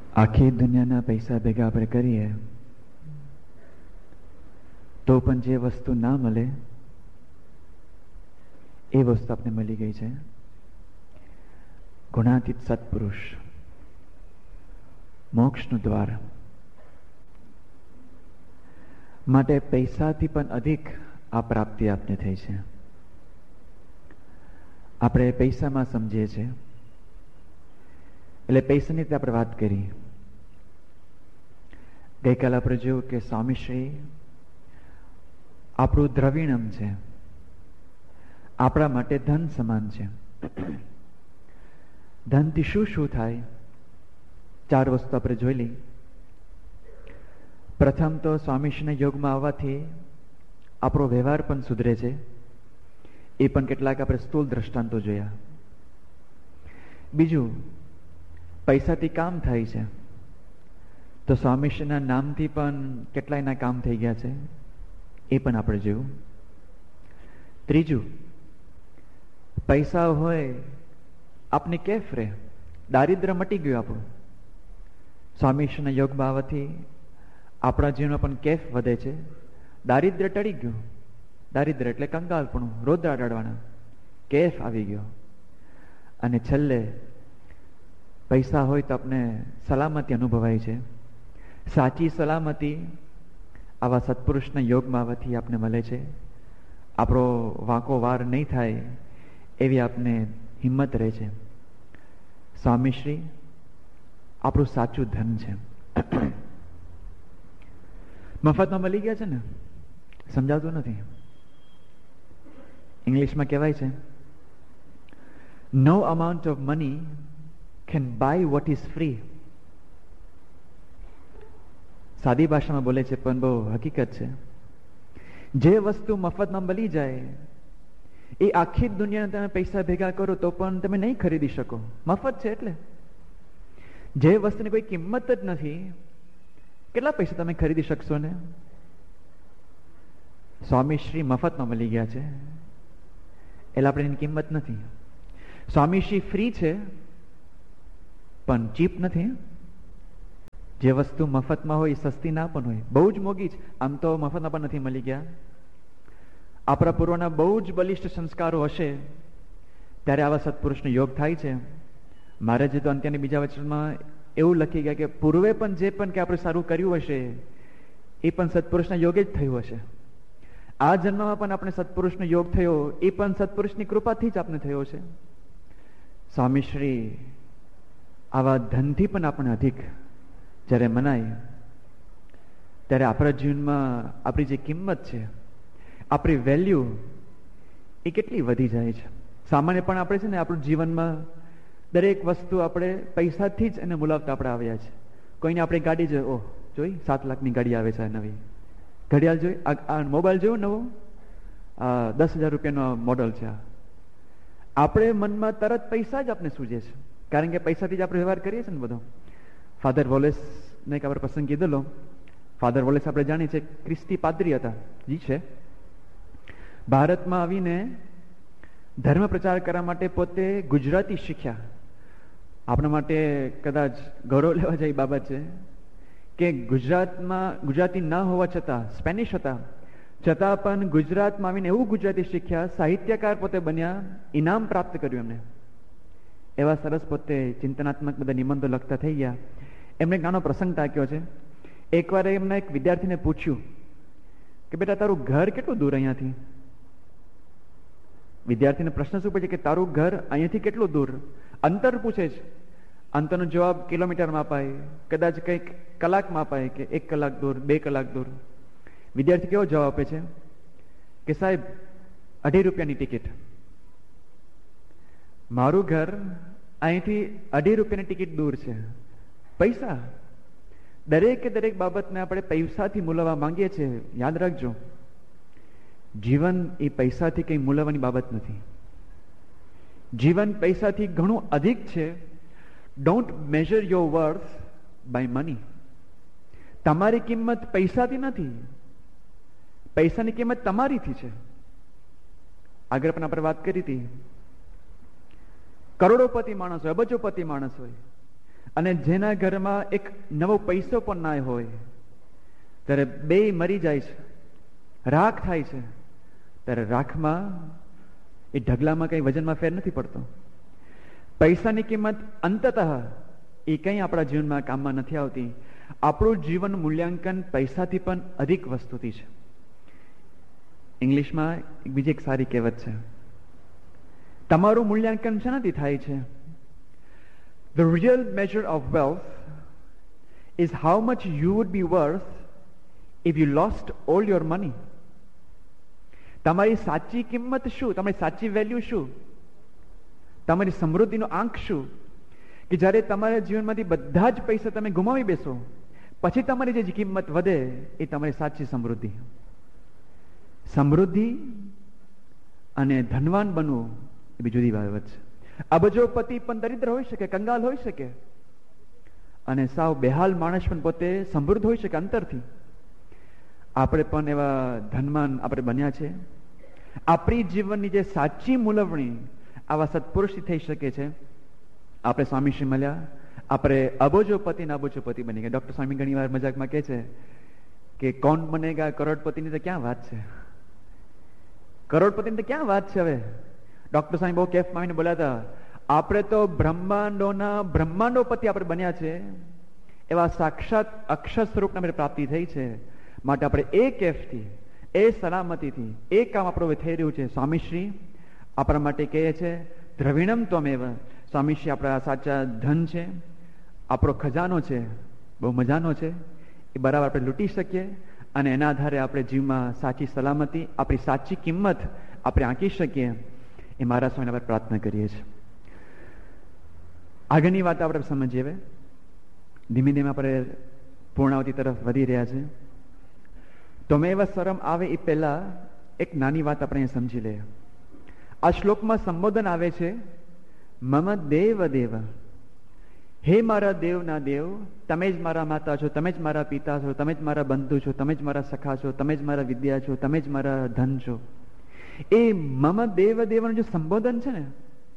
આખી દુનિયાના પૈસા ભેગા આપણે કરીએ તો પણ જે વસ્તુ ના મળે એ વસ્તુ આપણે મળી ગઈ છે. ગુણાતીત સત્પુરુષ, મોક્ષનું દ્વાર. માટે પૈસાથી પણ અધિક આ પ્રાપ્તિ આપને થઈ છે. આપણે પૈસામાં સમજીએ છીએ એટલે પૈસાની રીતે આપણે વાત કરી. ગઈકાલે આપણે જોયું કે સ્વામીશ્રી આપણું દ્રવિણમ છે, આપણા માટે ધન સમાન છે. ધનથી શું શું થાય? 4 વસ્તુ આપણે જોઈ લઈ. પ્રથમ તો સ્વામીશ્રીના યોગમાં આવવાથી આપણો વ્યવહાર પણ સુધરે છે. એ પણ કેટલાક આપણે સ્થૂળ દ્રષ્ટાંતો જોયા. બીજું, પૈસાથી કામ થાય છે તો સ્વામીશ્રીના નામથી પણ કેટલાયના કામ થઈ ગયા છે, એ પણ આપણે જોયું. ત્રીજું, પૈસા હોય આપને કેફ રહે, દારિદ્ર્ય મટી ગયું આપણું. સ્વામીશ્રીના યોગમાં આવવાથી આપણા જીવનમાં પણ કેફ વધે છે, દારિદ્ર્ય ટળી ગયું. દારિદ્ર્ય એટલે કંગાલપણું, રોદા અડાડવાના, કેફ આવી ગયો. અને છેલ્લે પૈસા હોય તો આપણે સલામતી અનુભવાય છે. સાચી સલામતી આવા સત્પુરુષના યોગમાં આવવાથી આપને મળે છે. આપણો વાંકો વાર નહીં થાય એવી આપને હિંમત રહે છે. સ્વામીશ્રી આપણું સાચું ધન છે. મફતમાં મળી ગયા છે ને, સમજાતું નથી. ઇંગ્લિશમાં કહેવાય છે, નો amount of money can buy what is free. સાદી ભાષામાં બોલે છે પણ બહુ હકીકત છે. જે વસ્તુ મફતમાં મળી જાય એ આખી દુનિયાના તમે પૈસા ભેગા કરો તો પણ તમે નહીં ખરીદી શકો. મફત છે એટલે. જે વસ્તુની કોઈ કિંમત જ નથી, કેટલા પૈસા તમે ખરીદી શકશો ને? સ્વામીશ્રી મફતમાં મળી ગયા છે એટલે આપણે એની કિંમત નથી. સ્વામીશ્રી ફ્રી છે પણ ચીપ નથી. જે વસ્તુ મફતમાં હોય એ સસ્તી ના પણ હોય, બહુ જ મોંઘી જ. આમ તો મફતમાં પણ નથી મળી ગયા. આપણા પૂર્વના બહુ જ બલિષ્ઠ સંસ્કારો હશે ત્યારે આવા સત્પુરુષનો યોગ થાય છે. મારે જે તો અંત્યની બીજા વચનમાં એવું લખી ગયા કે પૂર્વે પણ જે પણ કે આપણે સારું કર્યું હશે એ પણ સત્પુરુષના યોગે જ થયું હશે. આ જન્મમાં પણ આપણે સત્પુરુષનો યોગ થયો એ પણ સત્પુરુષની કૃપાથી જ આપણે થયો છે. સ્વામીશ્રી આવા ધનથી પણ આપણે અધિક જ્યારે મનાય ત્યારે આપણા જીવનમાં આપણી જે કિંમત છે, આપણી વેલ્યુ એ કેટલી વધી જાય છે. સામાન્ય પણ આપણે છે ને આપણું જીવનમાં દરેક વસ્તુ આપણે પૈસાથી જ એને બોલાવતા આપણે આવ્યા છે. કોઈને આપણે ગાડી જોઈ, ઓહ જોઈ 7 લાખની ગાડી આવે છે નવી, ઘડિયાળ જોઈ, આ મોબાઈલ જોયો નવો, 10,000 રૂપિયાનો મોડલ છે. આપણે મનમાં તરત પૈસા જ આપણે સૂજે છે, કારણ કે પૈસાથી જ આપણે વ્યવહાર કરીએ છીએ ને બધો. ફાધર વોલેસ ને એક આપણે પ્રસંગ કીધેલો. ફાધર વોલેસ આપણે જાણીએ છીએ ખ્રિસ્તી પાદરી હતા, જી છે. ભારતમાં આવીને ધર્મ પ્રચાર કરવા માટે પોતે ગુજરાતી શીખ્યા. આપણા માટે કદાચ ગૌરવ લેવા જેવી બાબત છે કે ગુજરાતમાં ગુજરાતી ના હોવા છતાં, સ્પેનિશ હતા છતાં પણ ગુજરાતમાં આવીને એવું ગુજરાતી શીખ્યા, સાહિત્યકાર પોતે બન્યા, ઇનામ પ્રાપ્ત કર્યું એમને. એવા સરસ પોતે ચિંતનાત્મક બધા નિબંધો લખતા થઈ ગયા. એમને એક નાનો પ્રસંગ ટાંક્યો છે. એકવાર એમના એક વિદ્યાર્થીને પૂછ્યું કે બેટા તારું ઘર કેટલું દૂર અહીંયાથી? વિદ્યાર્થીને પ્રશ્ન શું પૂછે કે તારું ઘર અહીંયાથી કેટલું દૂર? અંતર પૂછે છે. અંતરનો જવાબ કિલોમીટરમાં અપાય, કદાચ કંઈક કલાકમાં અપાય કે 1 કલાક દૂર, 2 કલાક દૂર. વિદ્યાર્થી કેવો જવાબ આપે છે કે સાહેબ 2.5 રૂપિયાની ટિકિટ. મારું ઘર અહીંથી 2.5 રૂપિયાની ટિકિટ દૂર છે. પૈસા, દરેકે દરેક બાબતને આપણે પૈસાથી મૂલવવા માંગીએ છીએ. યાદ રાખજો, જીવન એ પૈસાથી કંઈ મૂલવવાની બાબત નથી. જીવન પૈસાથી ઘણું અધિક છે. Don't measure your worth by money. તમારી કિંમત પૈસાથી નથી, પૈસાની કિંમત તમારીથી છે. આગળ પણ આપણે વાત કરી હતી, કરોડોપતિ માણસ હોય, અબજોપતિ માણસ હોય, અને જેના ઘરમાં એક નવો પૈસો પણ ના હોય, ત્યારે બે મરી જાય છે, રાખ થાય છે, ત્યારે રાખમાં એ ઢગલામાં કઈ વજનમાં ફેર નથી પડતો. પૈસાની કિંમત અંતતઃ એ કંઈ આપણા જીવનમાં કામમાં નથી આવતી. આપણું જીવન મૂલ્યાંકન પૈસાથી પણ અધિક વસ્તુથી છે. ઇંગ્લિશમાં બીજી એક સારી કહેવત છે, તમારું મૂલ્યાંકન શેનાથી થાય છે? The real measure of wealth is how much you would be worth if you lost all your money. તમારી સાચી કિંમત શું? તમારી સાચી વેલ્યુ શું? તમારી સમૃદ્ધિનો આંક શું? કે જ્યારે તમારા જીવનમાંથી બધા જ પૈસા તમે ગુમાવી બેસો, પછી તમારી જે કિંમત વધે એ તમારી સાચી સમૃદ્ધિ. સમૃદ્ધિ અને ધનવાન બનવું એ બી જુદી બાબત છે. અબજોપતિ પણ દરિદ્ર હોઈ શકે, કંગાલ હોઈ શકે, અને સાવ બેહાલ માણસ પણ પોતે સમૃદ્ધ હોઈ શકે અંતરથી. આપણે પણ એવા ધનવાન આપણે બન્યા છે. આપણી જીવનની જે સાચી મૂલવણી આવા સત્પુરુષથી થઈ શકે છે. આપણે સ્વામીશ્રી મળ્યા, આપણે અબજોપતિ ને અબજોપતિ બની ગયા. ડોક્ટર સ્વામી ઘણી વાર મજાકમાં કહે છે કે કોણ બનેગા કરોડપતિની તો ક્યાં વાત છે, કરોડપતિની તો ક્યાં વાત છે. હવે ડોક્ટર સ્વામી બહુ કેફમાં આવીને બોલ્યા હતા, આપણે તો બ્રહ્માંડોપતિ આપણે બન્યા છે, એવા સાક્ષાત અક્ષર સ્વરૂપના પ્રાપ્તિ થઈ છે. માટે આપણે એ કેફથી, એ સલામતીથી એ કામ આપણું થઈ રહ્યું છે. સ્વામીશ્રી આપણા માટે કહે છે દ્રવિણમ ત્વમેવ. સ્વામીશ્રી આપણા સાચા ધન છે, આપણો ખજાનો છે, બહુ મજાનો છે. એ બરાબર આપણે લૂંટી શકીએ અને એના આધારે આપણે જીવમાં સાચી સલામતી, આપણી સાચી કિંમત આપણે આંકી શકીએ. એ મારા સ્વામીને આપણે પ્રાર્થના કરીએ છીએ. આગળની વાત આપણે સમજીએ. હવે ધીમે ધીમે આપણે પૂર્ણાવતી તરફ વધી રહ્યા છે. ત્વમેવ શરમ આવે એ પહેલા એક નાની વાત આપણે સમજી લઈએ. આ શ્લોકમાં સંબોધન આવે છે મમ દેવ દેવ, હે મારા દેવના દેવ, તમે જ મારા માતા છો, તમે જ મારા પિતા છો, તમે જ મારા બંધુ છો, તમે જ મારા સખા છો, તમે જ મારા વિદ્યા છો, તમે જ મારા ધન છો. એ મમ દેવ દેવનું જે સંબોધન છે ને,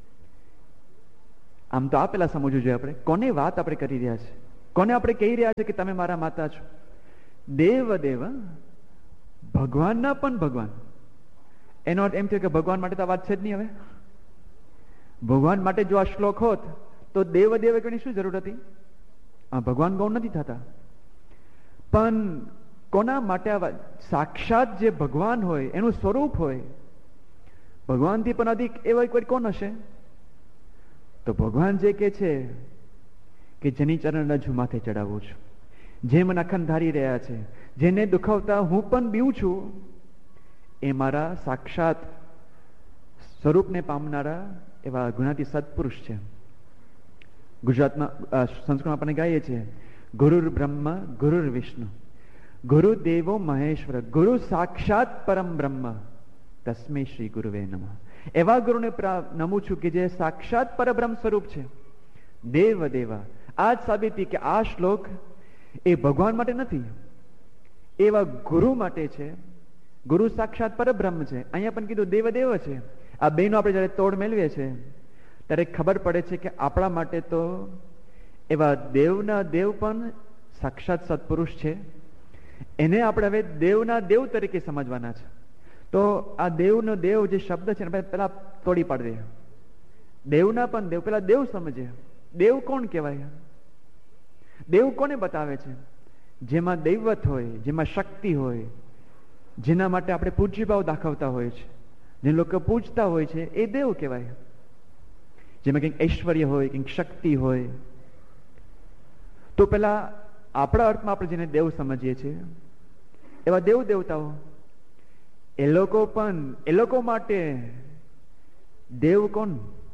આમ તો આ પેલા સમજવું જોઈએ આપણે કોને વાત આપણે કરી રહ્યા છે, કોને આપણે કહી રહ્યા છે કે તમે મારા માતા છો. દેવ દેવ, ભગવાનના પણ ભગવાન. એનો અર્થ એમ થયો કે ભગવાન માટે તો વાત છે જ નહીં. હવે ભગવાન માટે જો આ શ્લોક હોત તો દેવ દેવ કહેવાની શું જરૂર હતી? આ ભગવાન ગૌણ નથી થતા. પણ કોના માટે આ સાક્ષાત જે ભગવાન હોય, એનું સ્વરૂપ હોય, ભગવાનથી પણ અધિક એવા કોઈ કોણ હશે? તો ભગવાન જે કે છે કે જેની ચરણ રજ હું માથે ચડાવું છું, જે મને અખંડ ધારી રહ્યા છે, જેને દુખાવતા હું પણ બીવું છું, એ મારા સાક્ષાત સ્વરૂપને પામનારા એવા ગુણાતી સત્પુરુષ છે. ગુજરાતમાં સંસ્કૃતમાં આપણને ગાઈએ છીએ ગુરુર બ્રહ્મ ગુરુર વિષ્ણુ ગુરુ દેવો મહેશ્વર ગુરુ સાક્ષાત પરમ બ્રહ્મ તસ્મૈ શ્રી ગુરુવે નમઃ. એવા ગુરુને નમું છું કે જે સાક્ષાત પરબ્રહ્મ સ્વરૂપ છે. દેવ દેવા, આ જ સાબિતી કે આ શ્લોક એ ભગવાન માટે નથી, એવા ગુરુ માટે છે. ગુરુ સાક્ષાત પરબ્રહ્મ છે. અહીંયા પણ કીધું દેવ દેવ છે. આ બેનો આપણે જયારે તોડ મેળવીએ છીએ ત્યારે ખબર પડે છે કે આપણા માટે તો એવા દેવના દેવ પણ સાક્ષાત સત્પુરુષ છે. એને આપણે હવે દેવના દેવ તરીકે સમજવાના છે. તો આ દેવનો દેવ જે શબ્દ છે ને પેલા તોડી પાડી દે. દેવના પણ દેવ, પેલા દેવ સમજે. દેવ કોણ કહેવાય? દેવ કોને બતાવે છે? જેમાં દૈવત હોય, જેમાં શક્તિ હોય, જેના માટે આપણે પૂજ્યભાવ દાખવતા હોય છે, જે લોકો પૂજતા હોય છે, એ દેવ કહેવાય. જેમાં કંઈક ઐશ્વર્ય હોય, કંઈક શક્તિ હોય. તો પેલા આપણા અર્થમાં આપણે જેને દેવ સમજીએ છીએ એવા દેવ દેવતાઓ, એ લોકો માટે દેવ કોણ?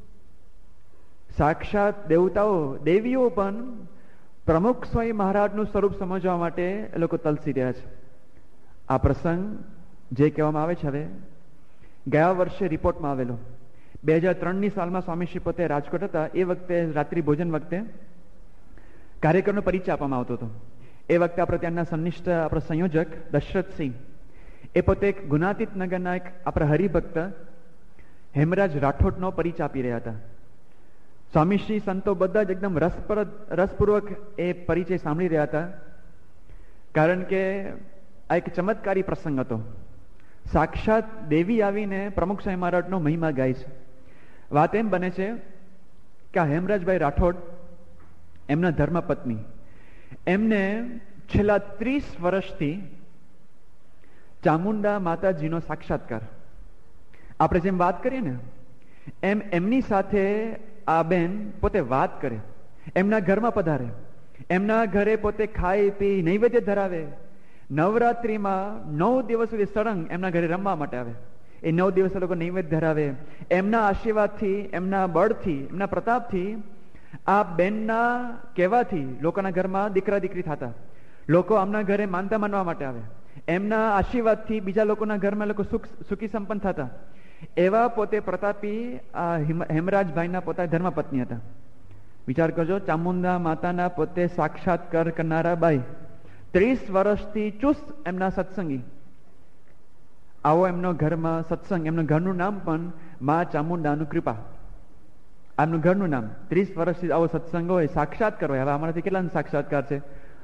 સાક્ષાત દેવતાઓ, દેવીઓ પણ પ્રમુખ સ્વામી મહારાજનું સ્વરૂપ સમજવા માટે એ લોકો તલસી રહ્યા છે. આ પ્રસંગ જે કહેવામાં આવે છે હવે ગયા વર્ષે રિપોર્ટમાં આવેલો. 2003ની સાલમાં સ્વામીશ્રી પોતે રાજકોટ હતા. એ વખતે રાત્રિ ભોજન વખતે કાર્યક્રમનો પરિચય આપવામાં આવતો હતો. એ વખતે આપણે ત્યાંના સન્નિષ્ઠ આપણા સંયોજક દશરથસિંહ, એ પોતે એક ગુનાતીત નગરના એક આપણા હરિભક્ત હેમરાજ રાઠોડનો પરિચય આપી રહ્યા હતા. સ્વામીશ્રી સંતો બધા જ એકદમ રસપૂર્વક એ પરિચય સાંભળી રહ્યા હતા, કારણ કે આ એક ચમત્કારી પ્રસંગ હતો. સાક્ષાત દેવી આવીને પ્રમુખ સ્વામી મહારાજનો મહિમા ગાય છે. વાત એમ બને છે કે આ હેમરાજભાઈ રાઠોડ, એમના ધર્મપત્ની, એમને છેલ્લા 30 વર્ષથી ચામુંડા માતાજીનો સાક્ષાત્કાર, આપણે જેમ વાત કરીએ ને એમ એમની સાથે આ બેન પોતે વાત કરે, એમના ઘરમાં પધારે, એમના ઘરે પોતે ખાઈ પી નૈવેદ્ય ધરાવે. નવરાત્રિમાં 9 દિવસ સુધી સળંગ એમના ઘરે રમવા માટે આવે. એ 9 દિવસ લોકો નૈવેદ્ય ધરાવે. એમના આશીર્વાદથી, એમના બળથી, એમના પ્રતાપથી, આ બેનના કહેવાથી લોકોના ઘરમાં દીકરા દીકરી થતા, લોકો આમના ઘરે માનતા માનવા માટે આવે. એમના આશીર્વાદથી બીજા લોકોના ઘરમાં લોકો સુખી સંપન્ન થતા. એવા પોતે પ્રતાપી આ હેમરાજભાઈના પોતાના ધર્મપત્ની હતા. વિચાર કરજો, ચામુંડા માતાના પોતે સાક્ષાત્કાર કરનારા બાઈ, 30 વર્ષથી ચુસ્ત એમના સત્સંગી. આવો એમનો ઘરમાં સત્સંગ, એમનું ઘરનું નામ પણ મા ચામુંડાનું કૃપા, આમનું ઘરનું નામ. 30 વર્ષથી આવો સત્સંગ હોય, સાક્ષાત્કાર હોય. હવે અમારાથી કેટલા સાક્ષાત્કાર છે?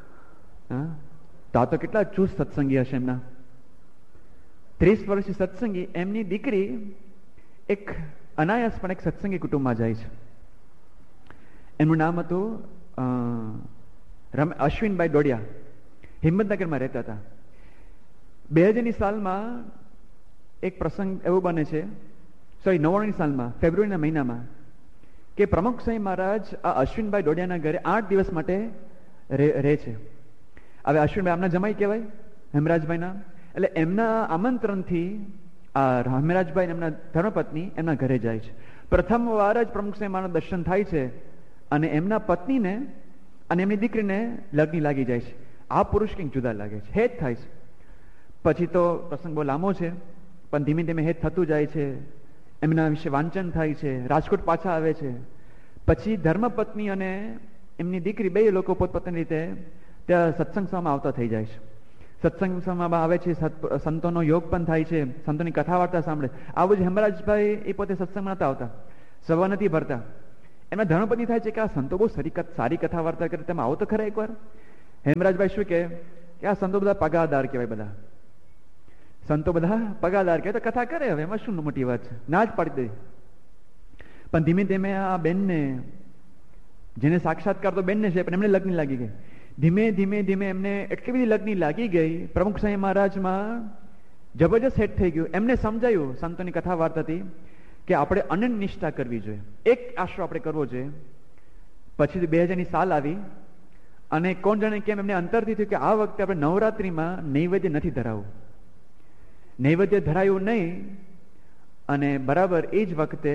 તો આ તો કેટલા ચુસ્ત સત્સંગી હશે એમના. 30 વર્ષથી સત્સંગી. એમની દીકરી એક અનાયાસ પણ એક સત્સંગી કુટુંબમાં જાય છે. એમનું નામ હતું અશ્વિનભાઈ ડોડિયા. હિંમતનગરમાં રહેતા હતા. 2000ની સાલમાં એક પ્રસંગ એવો બને છે, 99ની સાલમાં ફેબ્રુઆરીના મહિનામાં, કે પ્રમુખ સ્વામી મહારાજ આ અશ્વિનભાઈ ડોડિયાના ઘરે 8 દિવસ માટે રહે છે. હવે અશ્વિનભાઈ આમના જમાઈ કહેવાય, હેમરાજભાઈના. એટલે એમના આમંત્રણથી આ હેમરાજભાઈ એમના ધર્મપત્ની એમના ઘરે જાય છે. પ્રથમ વાર જ પ્રમુખ સ્વામી મહારાજ દર્શન થાય છે અને એમના પત્નીને અને એમની દીકરીને લગ્ન લાગી જાય છે. આ પુરુષ કંઈક જુદા લાગે છે, હેત થાય છે. પછી તો પ્રસંગ બહુ લાંબો છે, પણ ધીમે ધીમે હેત થતું જાય છે. એમના વિશે વાંચન થાય છે, રાજકોટ પાછા આવે છે. પછી ધર્મપત્ની અને એમની દીકરી બે લોકો પોતપોતાની રીતે ત્યાં સત્સંગ સભામાં આવતા થઈ જાય છે. સત્સંગ સભામાં આવે છે, સંતોનો યોગ પણ થાય છે, સંતોની કથા વાર્તા સાંભળે. આવું જ હેમરાજભાઈ એ પોતે સત્સંગમાં નતા આવતા, સભા નથી ભરતા. એમના ધર્મપત્ની થાય છે કે આ સંતો બહુ સારી કથા વાર્તા કરે, તમે આવો તો ખરા એકવાર. હેમરાજભાઈ શું કે આ સંતો બધા પગારદાર કહેવાય, બધા સંતો બધા પગારદાર કહેવાય, તો કથા કરે, હવે એમાં શું મોટી વાત છે, ના જ પાડી દે. પણ ધીમે ધીમે આ બેનને, જેને સાક્ષાત્કાર તો બેનને છે, પણ એમને લગ્ન લાગી ગઈ. ધીમે ધીમે ધીમે એમને એટલી બધી લગ્ન લાગી ગઈ, પ્રમુખ સ્વામી મહારાજમાં જબરજસ્ત હેટ થઈ ગયું. એમને સમજાયું સંતોની કથા વાર્તાથી કે આપણે અનન્ય નિષ્ઠા કરવી જોઈએ, એક આશરો આપણે કરવો જોઈએ. પછી 2000ની સાલ આવી અને કોણ જાણે કેમ એમને અંતરથી થયું કે આ વખતે આપણે નવરાત્રિમાં નૈવેદ્ય નથી ધરાવવું, નૈવેદ્ય ધરાયું નહીં. અને બરાબર એ જ વખતે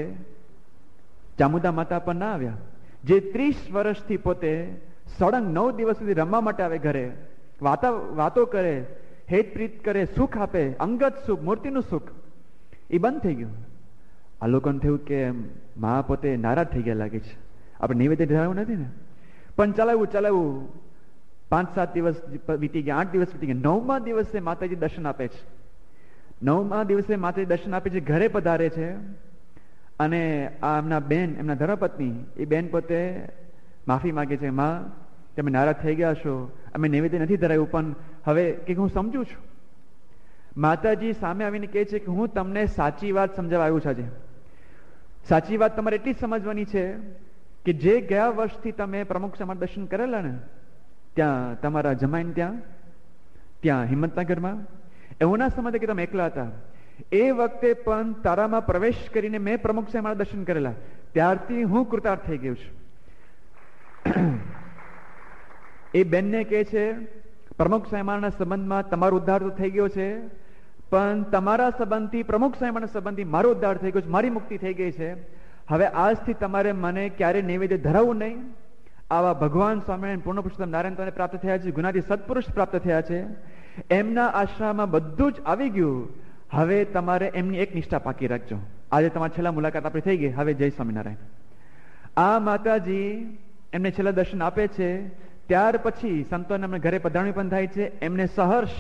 ચામુંડા માતા પણ ના આવ્યા, જે 30 વર્ષથી પોતે સળંગ 9 દિવસ સુધી રમવા માટે આવે, ઘરે વાતો કરે, હેત પ્રીત કરે, સુખ આપે, અંગત સુખ, મૂર્તિનું સુખ, એ બંધ થઈ ગયું. આ લોકોને થયું કે મા પોતે નારાજ થઈ ગયા લાગે છે, આપણે નૈવેદ્ય ધરાવ્યું નથી ને. પણ ચલાવ્યું 5-7 દિવસ વીતી ગયા, 8 દિવસ વીતી ગયા. 9મા દિવસે માતાજી દર્શન આપે છે. 9મા દિવસે માતાજી દર્શન આપે છે, ઘરે પધારે છે. અને આ એમના બેન, એમના ધર્મપત્ની, એ બેન પોતે માફી માગે છે, માં તમે નારાજ થઈ ગયા છો, અમે નૈવેદ્ય નથી ધરાવ્યું, પણ હવે કે હું સમજુ છું. માતાજી સામે આવીને કહે છે કે હું તમને સાચી વાત સમજાવવા આવ્યું છે. આજે સાચી વાત તમારે એટલી સમજવાની છે કે જે ગયા વર્ષથી તમે પ્રમુખ સમાજ દર્શન કરેલા ને, ત્યાં તમારા જમાઈને ત્યાં હિંમતનગરમાં, એવું ના સમજે કે તમે એકલા હતા. એ વખતે પણ તારામાં પ્રવેશ કરીને મેં પ્રમુખ સમાજ દર્શન કરેલા, ત્યારથી હું કૃતાર્થ થઈ ગયું છું. એ બેનને કહે છે પ્રમુખ સ્વામીના સંબંધમાં તમારો ઉદ્ધાર તો થઈ ગયો છે, પણ તમારા સંબંધથી, પ્રમુખ સ્વામીના સંબંધથી મારો ઉદ્ધાર થઈ ગયો છે, મારી મુક્તિ થઈ ગઈ છે. હવે આજથી તમારે મને ક્યારે નૈવેદ્ય ધરાવવું નહીં. આવા ભગવાન સ્વામિનારાયણ પૂર્ણ પુરુષોત્તમ નારાયણ તમને પ્રાપ્ત થયા છે, ગુનાથી સત્પુરુષ પ્રાપ્ત થયા છે, એમના આશ્રમમાં બધું જ આવી ગયું. હવે તમારે એમની એક નિષ્ઠા પાકી રાખજો. આજે તમારી છેલ્લા મુલાકાત આપણી થઈ ગઈ, હવે જય સ્વામિનારાયણ. આ માતાજી એમને છેલ્લા દર્શન આપે છે. ત્યાર પછી સંતોને એમને ઘરે પધરામણી પણ થાય છે. એમને સહર્ષ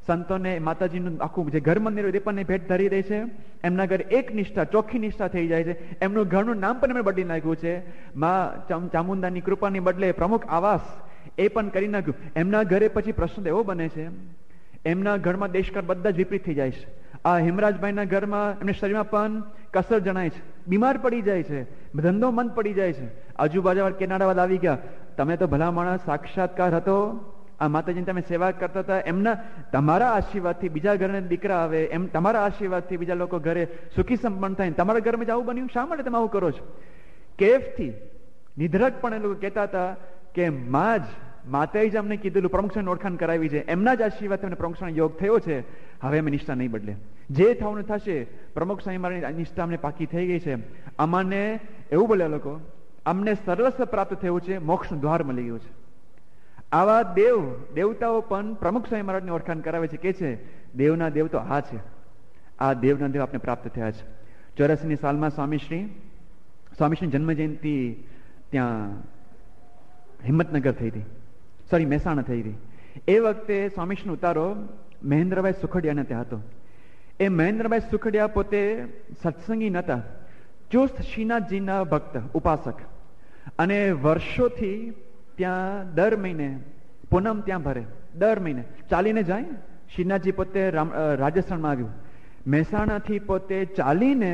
સંતોને માતાજીનું આખું જે ઘર મંદિર હોય એ પણ ભેટ ધરી દે છે. એમના ઘરે એક નિષ્ઠા, ચોખ્ખી નિષ્ઠા થઈ જાય છે. એમનું ઘરનું નામ પણ એમણે બદલી નાખ્યું છે. માં ચામુંડાની કૃપાની બદલે પ્રમુખ આવાસ એ પણ કરી નાખ્યું. એમના ઘરે પછી પ્રશ્ન એવો બને છે, એમના ઘરમાં દેશકાળ બધા જ વિપરીત થઈ જાય છે. આ હેમરાજભાઈના ઘરમાં એમને શરીરમાં પણ કસર જણાય છે, બીમાર પડી જાય છે, ધંધો મંદ પડી જાય છે. આજુબાજુ કેનાડાવાદ આવી ગયા. તમે તો ભલા માણસ, સાક્ષાત્કાર હતો, આ માતાજીની તમે સેવા કરતા હતા, એમના તમારા આશીર્વાદથી બીજા ઘરને દીકરા આવે, એમ તમારા આશીર્વાદથી બીજા લોકો ઘરે સુખી સંપન્ન થાય, તમારા ઘરમાં જ આવું બન્યું, શા માટે તમે આવું કરો છો? કેફથી નિધરક પણ એ લોકો કહેતા હતા કે માતાએ જ અમને કીધેલું, પ્રમુખ સ્વામીની ઓળખાણ કરાવી છે, એમના જ આશીર્વાદ અમને પ્રમુખ સ્વામી યોગ થયો છે. હવે અમે નિષ્ઠા નહીં બદલે, જે થવાનું થશે. પ્રમુખ સ્વામી મારી નિષ્ઠા અમને પાકી થઈ ગઈ છે. અમને એવું બોલ્યા લોકો, અમને સર્વસ્વ પ્રાપ્ત થયું છે, મોક્ષનું દ્વાર મળી ગયું છે. આવા દેવતાઓ પણ પ્રમુખ સ્વામી મહારાજની ઓળખાણ કરાવે છે, કે છે દેવના દેવ તો આ છે, આ દેવના દેવ આપણે પ્રાપ્ત થયા છે. 84ની સાલમાં સ્વામીશ્રી જન્મ જયંતિ ત્યાં હિંમતનગર થઈ હતી, સોરી મહેસાણા થઈ હતી. એ વખતે સ્વામીશ્રીનો ઉતારો મહેન્દ્રભાઈ સુખડિયાને ત્યાં હતો. એ મહેન્દ્રભાઈ સુખડિયા પોતે સત્સંગી નતા, ચુસ્ત શ્રીનાથજીના ભક્ત ઉપાસક, અને વર્ષોથી ત્યાં દર મહિને પૂનમ ત્યાં ભરે, દર મહિને ચાલીને જાય. શ્રીનાથજી પોતે રાજસ્થાનમાં આવ્યું, મહેસાણાથી પોતે ચાલીને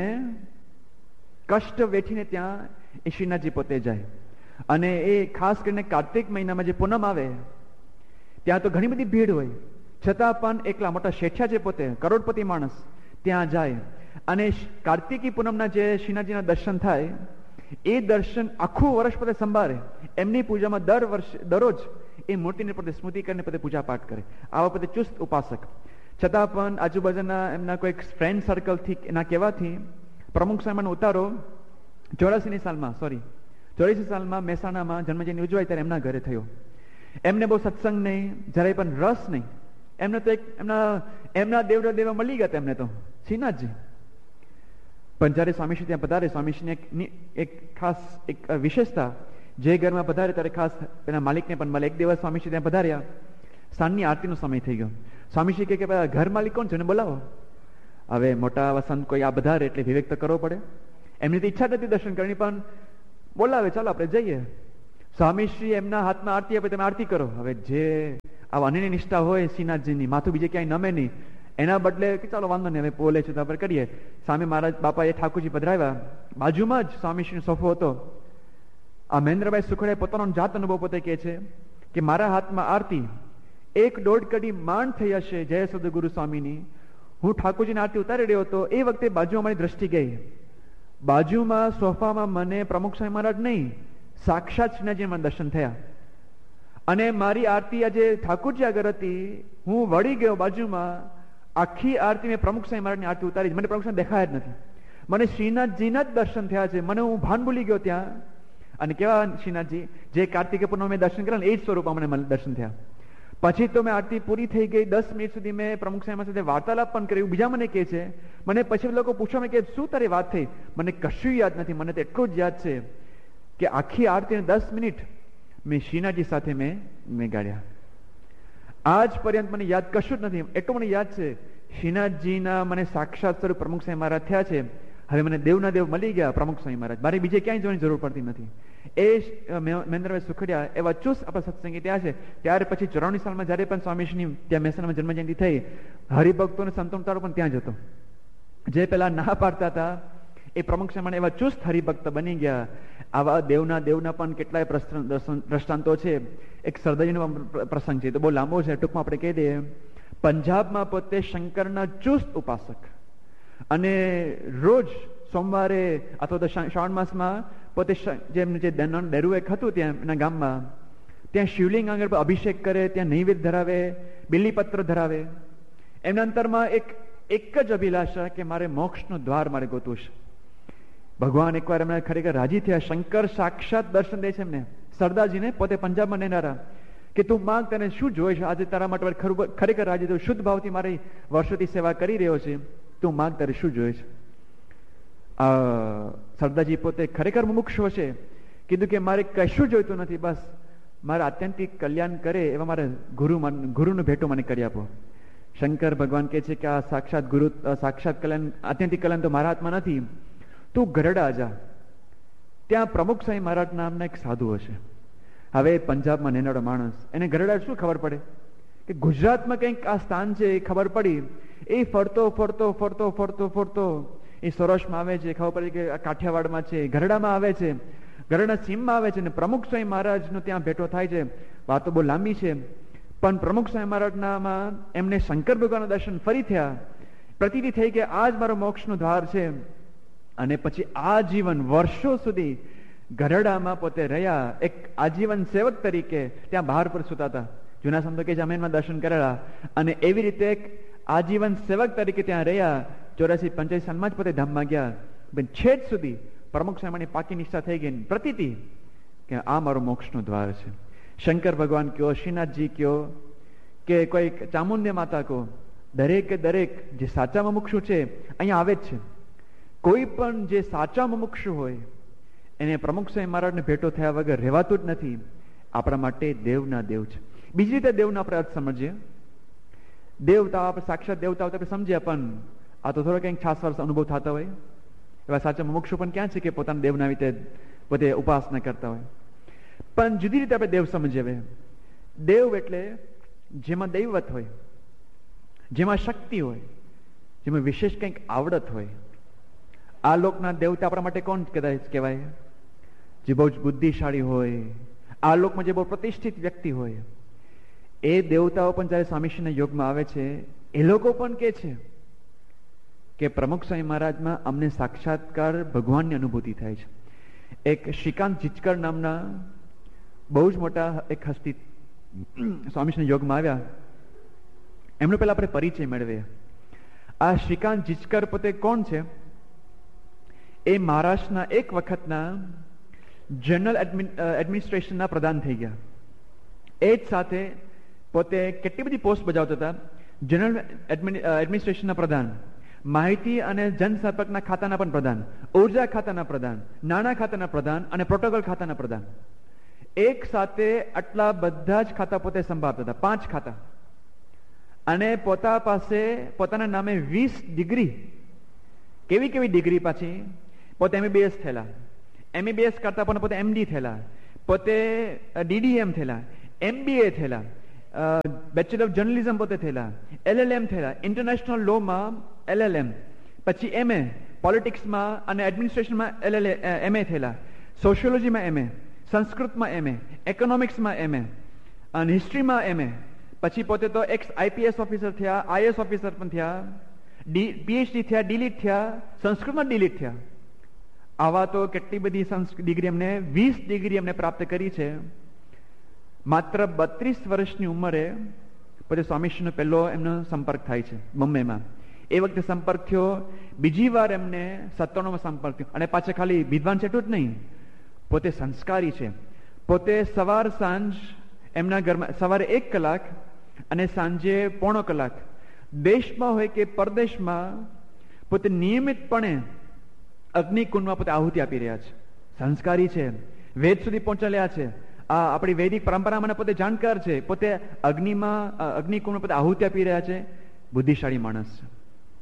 કષ્ટ વેઠીને ત્યાં એ શ્રીનાથજી પોતે જાય. અને એ ખાસ કરીને કાર્તિક મહિનામાં જે પૂનમ આવે ત્યાં તો ઘણી બધી ભીડ હોય, છતાં પણ એકલા મોટા શેઠિયા છે, પોતે કરોડપતિ માણસ, ત્યાં જાય. અને કાર્તિકી પૂનમના જે શ્રીનાથજીના દર્શન થાય, એ દર્શન આખું વર્ષ પોતે સંભાળે. એમની પૂજામાં દરરોજ એ મૂર્તિને પોતે સ્મૃતિ કરીને પોતે પૂજા પાઠ કરે. આવા પોતે ચુસ્ત ઉપાસક, છતાં પણ આજુબાજુના એમના કોઈ ફ્રેન્ડ સર્કલથી એના કહેવાથી પ્રમુખ સ્વામીનો ઉતારો 84 સાલમાં મહેસાણામાં જન્મજયંતિ ઉજવાય ત્યારે એમના ઘરે થયો. એમને બહુ સત્સંગ નહીં, જરાય પણ રસ નહીં. એમને તો એમના દેવા મળી ગયા એમને તો શ્રીનાથજી. પણ જયારે સ્વામીશ્રી ત્યાં પધારે, સ્વામીશ્રીને એક ખાસ એક વિશેષતા, જે ઘરમાં પધારે ત્યારે ખાસ એના માલિકને પણ મળે. એક દિવસ સ્વામીશ્રી ત્યાં પધાર્યા, સાંજની આરતીનો સમય થઈ ગયો. સ્વામીશ્રી કહે કે ઘર માલિક કોણ છે એને બોલાવો. હવે મોટા વસંત કોઈ આ પધારે એટલે વિવેક તો કરવો પડે. એમની તો ઈચ્છા નથી દર્શન કરવાની, પણ બોલાવે, ચાલો આપણે જઈએ. સ્વામીશ્રી એમના હાથમાં આરતી આપે, તમે આરતી કરો. હવે જે આવા અનન્ય નિષ્ઠા હોય શ્રીનાથજીની, માથું બીજે ક્યાંય નમે નહીં, એના બદલે કે ચાલો વાંધો નહીં, હવે બોલે છે તો આપણે કરીએ. સામે મહારાજ બાપા એ ઠાકોરજી પધરાવ્યા, બાજુમાં જ સ્વામીશ્રીનો સોફો હતો. આ મહેન્દ્રભાઈ સુખડિયા પોતાનો જાત અનુભવ પોતે કહે છે કે મારા હાથમાં આરતી 1-1.5 કડી માંડ થઈ હશે જય સદગુરુ સ્વામીની. હું ઠાકોરજીની આરતી ઉતારી રહ્યો હતો, એ વખતે બાજુમાં મારી દ્રષ્ટિ ગઈ. બાજુમાં સોફામાં મને પ્રમુખ સ્વામી મહારાજ નહીં, સાક્ષાત શ્રીનાથજી મને દર્શન થયા. અને મારી આરતી આજે ઠાકોરજી આગળ હતી, હું વળી ગયો બાજુમાં, આખી આરતી મેં પ્રમુખ સ્વામી મહારાજની આરતી ઉતારી, મને પ્રમુખ સ્વામી દેખાયા જ નથી. મને શ્રીનાથજીના જ દર્શન થયા છે. મને હું ભાન ભૂલી ગયો ત્યાં. અને કેવા શ્રીનાથજી, જે કાર્તિકે પૂનમ મેં દર્શન કર્યા એ જ સ્વરૂપમાં મને દર્શન થયા. પછી તો મેં આરતી પૂરી થઈ ગઈ, 10 મિનિટ સુધી મેં પ્રમુખ સ્વામી સાથે વાર્તાલાપ પણ કર્યું. બીજા મને કહે છે, મને પછી લોકો પૂછવા કે શું તારી વાત થઈ, મને કશું યાદ નથી. મને તો એટલું જ યાદ છે કે આખી આરતીને 10 મિનિટ મેં શ્રીનાથજી સાથે મેં ગાળ્યા. આજ પર્યંત મને યાદ કશું જ નથી. એટલું મને યાદ છે, શ્રીનાથજીના મને સાક્ષાત સ્વરૂપ પ્રમુખ સ્વામી મહારાજ થયા છે. હવે મને દેવના દેવ મળી ગયા પ્રમુખ સ્વામી મહારાજ, મારે બીજે ક્યાંય જોવાની જરૂર પડતી નથી. એ મહેન્દ્રભાઈ સુખડિયા એવા ચુસ્ત આપણા સત્સંગી ત્યાં છે. ત્યાર પછી 84 સાલમાં જયારે પણ સ્વામીશ્રીની ત્યાં મહેસાણામાં જન્મજયંતિ થઈ, હરિભક્તોને સંતોન તારો પણ ત્યાં જ હતો. જે પેલા ના પાડતા હતા એ પ્રમુખ સ્વામી એવા ચુસ્ત હરિભક્ત બની ગયા. આવા દેવના પણ કેટલાય દ્રષ્ટાંતો છે. એક સરદારજીનો પ્રસંગ છે, તો બહુ લાંબો છે, ટૂંકમાં આપણે કહી દઈએ. પંજાબમાં પોતે શંકરના ચુસ્ત ઉપાસક, અને રોજ સોમવારે અથવા તો શ્રાવણ માસમાં પોતે જેમ જે ડેરું એક હતું ત્યાં એના ગામમાં, ત્યાં શિવલિંગ આગળ અભિષેક કરે, ત્યાં નૈવેદ્ય ધરાવે, બિલીપત્ર ધરાવે. એમના અંતરમાં એક જ અભિલાષા કે મારે મોક્ષનું દ્વાર મારે ગોતવું છે. ભગવાન એકવાર એમને ખરેખર રાજી થયા. શંકર સાક્ષાત દર્શન દે છે એમને, સરદારજીને પોતે પંજાબમાં રહેનારા, કે તું માંગ, તને શું જોઈએ છે, આજે તારા માટે ખરેખર રાજી થયું, શુદ્ધ ભાવથી મારી વર્ષોથી સેવા કરી રહ્યો છે, તું માંગ, તારે શું જોઈએ છે. સરદારજી પોતે ખરેખર મુમુક્ષુ છે, કીધું કે મારે કશું જોઈતું નથી, બસ મારા આત્યંતિક કલ્યાણ કરે એવા મારા ગુરુનું ભેટો મને કરી આપો. શંકર ભગવાન કહે છે કે આ સાક્ષાત ગુરુ, સાક્ષાત કલ્યાણ, આત્યંતિક કલ્યાણ તો મારા હાથમાં નથી. તું ગરડા જા, ત્યાં પ્રમુખ સાંઈ મહારાજ નામના એક સાધુ હશે. હવે પંજાબમાં નેનાડો માણસ, એને ગરડા શું ખબર પડે કે ગુજરાતમાં કંઈક આ સ્થાન છે, એ ખબર પડી. એ ફરતો ફરતો ફરતો ફરતો ફરતો એ સૌરાષ્ટ્રમાં આવે છે, ખબર પડી કે કાઠિયાવાડમાં છે, ગરડામાં આવે છે, ગરડા સીમમાં આવે છે, ને પ્રમુખ સ્વામી મહારાજનો ત્યાં ભેટો થાય છે. વાતો બહુ લાંબી છે, પણ પ્રમુખ સ્વામી મહારાજનામાં એમને શંકર ભગવાનના દર્શન ફરી થયા. પ્રતીતિ થઈ કે આ જ મારો મોક્ષનો દ્વાર છે. અને પછી આજીવન વર્ષો સુધી ગરડામાં પોતે રહ્યા, એક આજીવન સેવક તરીકે ત્યાં બહાર પર સુતા હતા. જૂના સંતો કે જમીનમાં દર્શન કરેલા, અને એવી રીતે એક આજીવન સેવક તરીકે ત્યાં રહ્યા. 84-85 સાલમાં જ પોતે ધામમાં ગયા. છેટ સુધી પ્રમુખ સ્વામીની પાકી નિષ્ઠા થઈ ગઈ. પ્રતીતિ કે આ મારો મોક્ષનો દ્વાર છે. શંકર ભગવાન કયો, શ્રીનાથજી કયો, કે કોઈ ચામુંડ્ય માતા કહો, દરેકે દરેક જે સાચા મુમુક્ષુ છે અહીંયા આવે જ છે. કોઈ પણ જે સાચા મુમુક્ષુ હોય એને પ્રમુખ સ્વામી મહારાજને ભેટો થયા વગર રહેવાતું જ નથી. આપણા માટે દેવના દેવ છે. બીજી રીતે દેવના આપણે અર્થ સમજીએ. દેવતા આપણે સાક્ષાત દેવતા આપણે સમજીએ, પણ આ તો થોડો કંઈક છાસવાસ અનુભવ થતા હોય. એવા સાચા મુમુક્ષુ પણ ક્યાં છે કે પોતાના દેવના રીતે પોતે ઉપાસના કરતા હોય. પણ જુદી રીતે આપણે દેવ સમજીએ. દેવ એટલે જેમાં દૈવત હોય, જેમાં શક્તિ હોય, જેમાં વિશેષ કંઈક આવડત હોય. આ લોકના દેવતા આપણા માટે કોણ કહેવાય? જે બહુ જ બુદ્ધિશાળી હોય, આ લોકમાં જે બહુ પ્રતિષ્ઠિત વ્યક્તિ હોય. એ દેવતાઓ પણ જયારે સ્વામીશ્રીના યોગમાં આવે છે, એ લોકો પણ કે છે કે પ્રમુખ સ્વામી મહારાજમાં અમને સાક્ષાત્કાર ભગવાનની અનુભૂતિ થાય છે. એક શ્રીકાંત જીચકર નામના બહુ જ મોટા એક હસ્તી સ્વામીશ્રીના યોગમાં આવ્યા. એમનો પહેલા આપણે પરિચય મેળવીએ. આ શ્રીકાંત જીચકર પોતે કોણ છે? એ મહારાષ્ટ્રના એક વખતના જનરલ એડમિનિસ્ટ્રેશનના પ્રધાન થઈ ગયા. એ જ સાથે પોતે કેટલી બધી પોસ્ટ બજાવતા હતા. જનરલ એડમિનિસ્ટ્રેશનના પ્રધાન, માહિતી અને જનસંપર્કના ખાતાના પણ પ્રધાન, ઉર્જા ખાતાના પ્રધાન, નાણાં ખાતાના પ્રધાન અને પ્રોટોકોલ ખાતાના પ્રધાન. એક સાથે આટલા બધા જ ખાતા પોતે સંભાળતા હતા, 5 ખાતા. અને પોતા પાસે પોતાના નામે 20 ડિગ્રી. કેવી કેવી ડિગ્રી? પાછી પોતે MBBS થયેલા, MBBS કરતા પણ પોતે MD થયેલા, પોતે DDM થયેલા, MBA થયેલા, બેચલર ઓફ જર્નલિઝમ પોતે થયેલા, LLM થયેલા, ઇન્ટરનેશનલ લોમાં LLM, પછી MA, પોલિટિક્સમાં અને એડમિનિસ્ટ્રેશનમાં MA થયેલા, સોશિયોલોજીમાં MA, સંસ્કૃતમાં MA, ઇકોનોમિક્સમાં MA અને હિસ્ટ્રીમાં MA. પછી પોતે તો એક્સ IPS ઓફિસર થયા, IS ઓફિસર પણ થયા, PhD થયા, ડીલીટ થયા, સંસ્કૃતમાં ડીલીટ થયા. આવા તો કેટલી બધી ડિગ્રી એમને, 20 ડિગ્રી એમને પ્રાપ્ત કરી છે. માત્ર 32 વર્ષની ઉંમરે પોતે સ્વામીશ્રીનો પહેલો એમનો સંપર્ક થાય છે મુંબઈમાં. એ વખતે સંપર્ક થયો. બીજી વાર એમને 97માં સંપર્ક થયો. અને પાછા ખાલી વિદ્વાન છે એટલું જ નહીં, પોતે સંસ્કારી છે. પોતે સવાર સાંજ એમના ઘરમાં સવારે 1 કલાક અને સાંજે 1.5 કલાક દેશમાં હોય કે પરદેશમાં પોતે નિયમિતપણે અગ્નિકુંડમાં પોતે આહુતિ આપી રહ્યા છે. સંસ્કારી છે, વેદ સુધી પહોંચેલા છે. આ આપણી વૈદિક પરંપરામાં પોતે જાણકાર છે. પોતે અગ્નિકુંડમાં પોતે આહુતિ આપી રહ્યા છે. બુદ્ધિશાળી માણસ છે.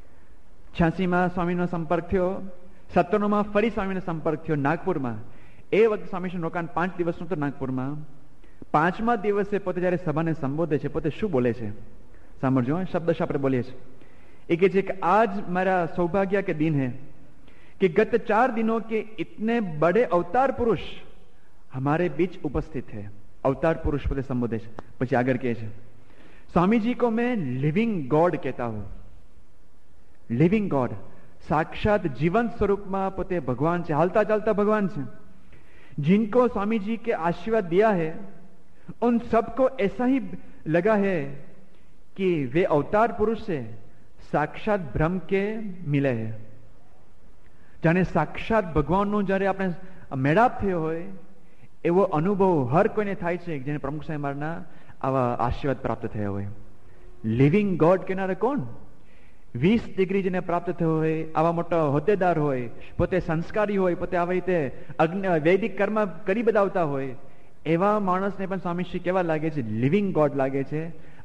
86માં સ્વામીનો સંપર્ક થયો. 97માં ફરી સ્વામીનો સંપર્ક થયો નાગપુરમાં. એ વખતે સ્વામીનું રોકાણ 5 દિવસનું તો નાગપુરમાં. 5મા દિવસે પોતે જયારે સભાને સંબોધે છે, પોતે શું બોલે છે સાંભળજો. શબ્દ આપણે બોલીએ છીએ. એ કહે છે કે આજ મારા સૌભાગ્ય કે દિન है कि गत 4 दिनों के इतने बड़े अवतार पुरुष हमारे बीच उपस्थित है. अवतार पुरुष પોતે સંબોધે છે. પછી આગળ કહે છે, स्वामी जी को मैं लिविंग गॉड कहता हूं. लिविंग गॉड, साक्षात जीवन स्वरूपમાં પોતે ભગવાન છે, હાલતા ચાલતા ભગવાન છે. जिनको स्वामी जी के आशीर्वाद दिया है उन सबको ऐसा ही लगा है कि वे अवतार पुरुष से साक्षात ब्रह्म के मिले है. જાણે સાક્ષાત ભગવાનનો જયારે આપણે મેળાપ થયો હોય એવો અનુભવ હર કોઈને થાય છે જેને પ્રમુખ સ્વામી મહારાજના આવા આશીર્વાદ પ્રાપ્ત થયા હોય. લિવિંગ ગોડ કહેનારે કોણ? 20 ડિગ્રી જેને પ્રાપ્ત થયો હોય, આવા મોટા હોદ્દેદાર હોય, પોતે સંસ્કારી હોય, પોતે આવી રીતે વૈદિક કર્મ કરી બતાવતા હોય, એવા માણસને પણ સ્વામીશ્રી કેવા લાગે છે? લિવિંગ ગોડ લાગે છે.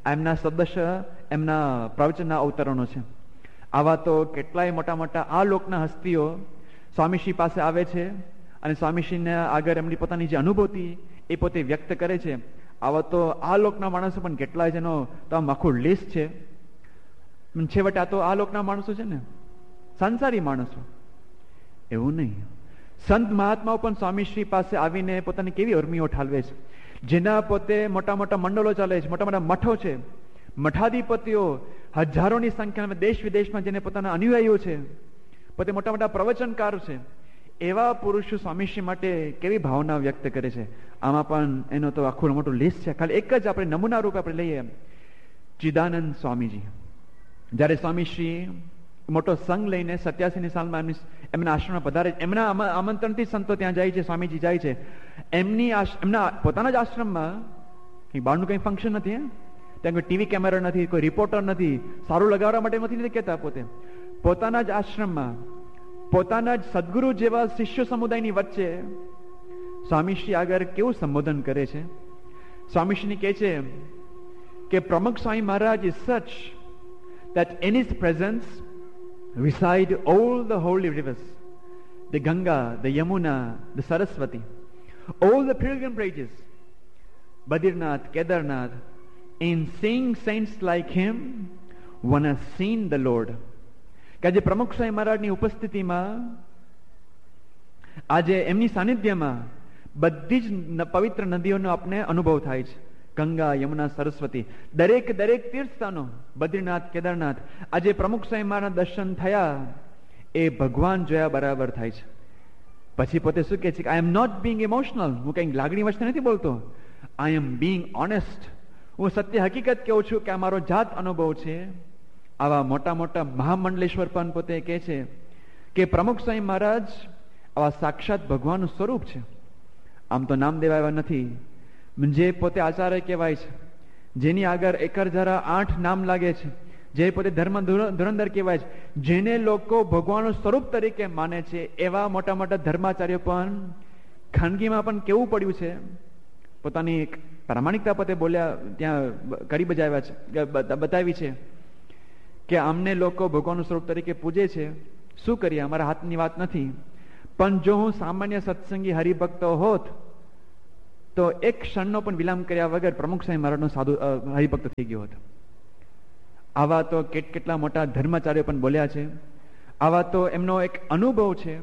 એમના સદસ્ય એમના પ્રવચનના અવતરણો છે. આવા તો કેટલાય મોટા મોટા આ લોકના હસ્તીઓ સ્વામીશ્રી પાસે આવે છે અને સ્વામીશ્રીને આગળ એમની પોતાની જે અનુભૂતિ એ પોતે વ્યક્ત કરે છે. આવા તો આ લોકના માણસો પણ કેટલાય જેનો તો આમ આખું લિસ્ટ છે. છેવટે આ તો આ લોકના માણસો છે ને, સંસારી માણસો. એવું નહીં, સંત મહાત્માઓ પણ સ્વામીશ્રી પાસે આવીને પોતાની કેવી ઉર્મિઓ ઠાલવે છે. જેના પોતે મોટા મોટા મંડળો ચાલે છે, મોટા મોટા મઠો છે, મઠાધિપતિઓ હજારોની સંખ્યામાં દેશ વિદેશમાં જેને પોતાના અનુયાયીઓ છે, પોતે મોટા મોટા પ્રવચનકારો છે, એવા પુરુષો સ્વામીશ્રી માટે કેવી ભાવના વ્યક્ત કરે છે. આમાં પણ એનો તો આખું મોટું લિસ્ટ છે. ખાલી એક જ આપણે નમૂના રૂપે આપણે લઈએ, ચિદાનંદ સ્વામીજી. જયારે સ્વામીશ્રી મોટો સંઘ લઈને 87ની સાલમાં એમના આશ્રમમાં પધારે, એમના આમંત્રણથી સંતો ત્યાં જાય છે, સ્વામીજી જાય છે. એમના પોતાના જ આશ્રમમાં કઈ બહારનું કઈ ફંક્શન નથી, ત્યાં કોઈ ટીવી કેમેરા નથી, કોઈ રિપોર્ટર નથી, સારું લગાવવા માટે નથી કહેતા. પોતાના જ આશ્રમમાં પોતાના જ સદગુરુ જેવા શિષ્ય સમુદાયની વચ્ચે સ્વામીશ્રી આગળ કેવું સંબોધન કરે છે. સ્વામીશ્રી કહે છે કે પ્રમુખ Swami Maharaj is such that in his presence reside all the holy rivers, the Ganga, the Yamuna, the Saraswati, all the pilgrimages, Badrinath, Kedarnath. In seeing saints like him, one has seen the Lord. કે આજે પ્રમુખ સ્વામી મહારાજની ઉપસ્થિતિમાં, આજે એમની સાનિધ્યમાં બધી જ પવિત્ર નદીઓનો આપણે અનુભવ થાય છે. ગંગા, યમુના, સરસ્વતી, દરેક તીર્થ સ્થાનો, બદ્રીનાથ, કેદારનાથ, આજે પ્રમુખ સ્વામી મહારાજના દર્શન થયા એ ભગવાન જોયા બરાબર થાય છે. પછી પોતે શું કહે છે કે આઈ એમ નોટ બીંગ ઇમોશનલ, હું કઈ લાગણી વચ્ચે નથી બોલતો, આઈ એમ બીંગ ઓનેસ્ટ, હું સત્ય હકીકત કહું છું કે આ મારો જાત અનુભવ છે. આવા મોટા મોટા મહામંડલેશ્વર પણ પોતે કહે છે કે પ્રમુખ સ્વામી મહારાજ આવા સાક્ષાત ભગવાનનું સ્વરૂપ છે. આમ તો નામ દેવાયા નથી, જે પોતે આચાર્ય કહેવાય છે, જેની આગળ 1008 નામ લાગે છે, જે પોતે ધર્મ ધુરંધર કહેવાય છે, જેને લોકો ભગવાનનું સ્વરૂપ તરીકે માને છે, એવા મોટા મોટા ધર્માચાર્યો પણ ખાનગીમાં પણ કેવું પડ્યું છે, પોતાની પ્રામાણિકતા પોતે બોલ્યા, ત્યાં કરી બજાવ્યા છે, બતાવી છે કે અમને લોકો ભગવાનનું સ્વરૂપ તરીકે પૂજે છે. શું કરીએ, અમારા હાથની વાત નથી. પણ જો હું સામાન્ય સત્સંગી હરિભક્તો હોત તો એક ક્ષણનો પણ વિલંબ કર્યા વગર પ્રમુખ સ્વામી મહારાજનો સાધુ હરિભક્ત થઈ ગયો હતો. આવા તો કેટલા મોટા ધર્માચાર્યો પણ બોલ્યા છે. આવા તો એમનો એક અનુભવ છે.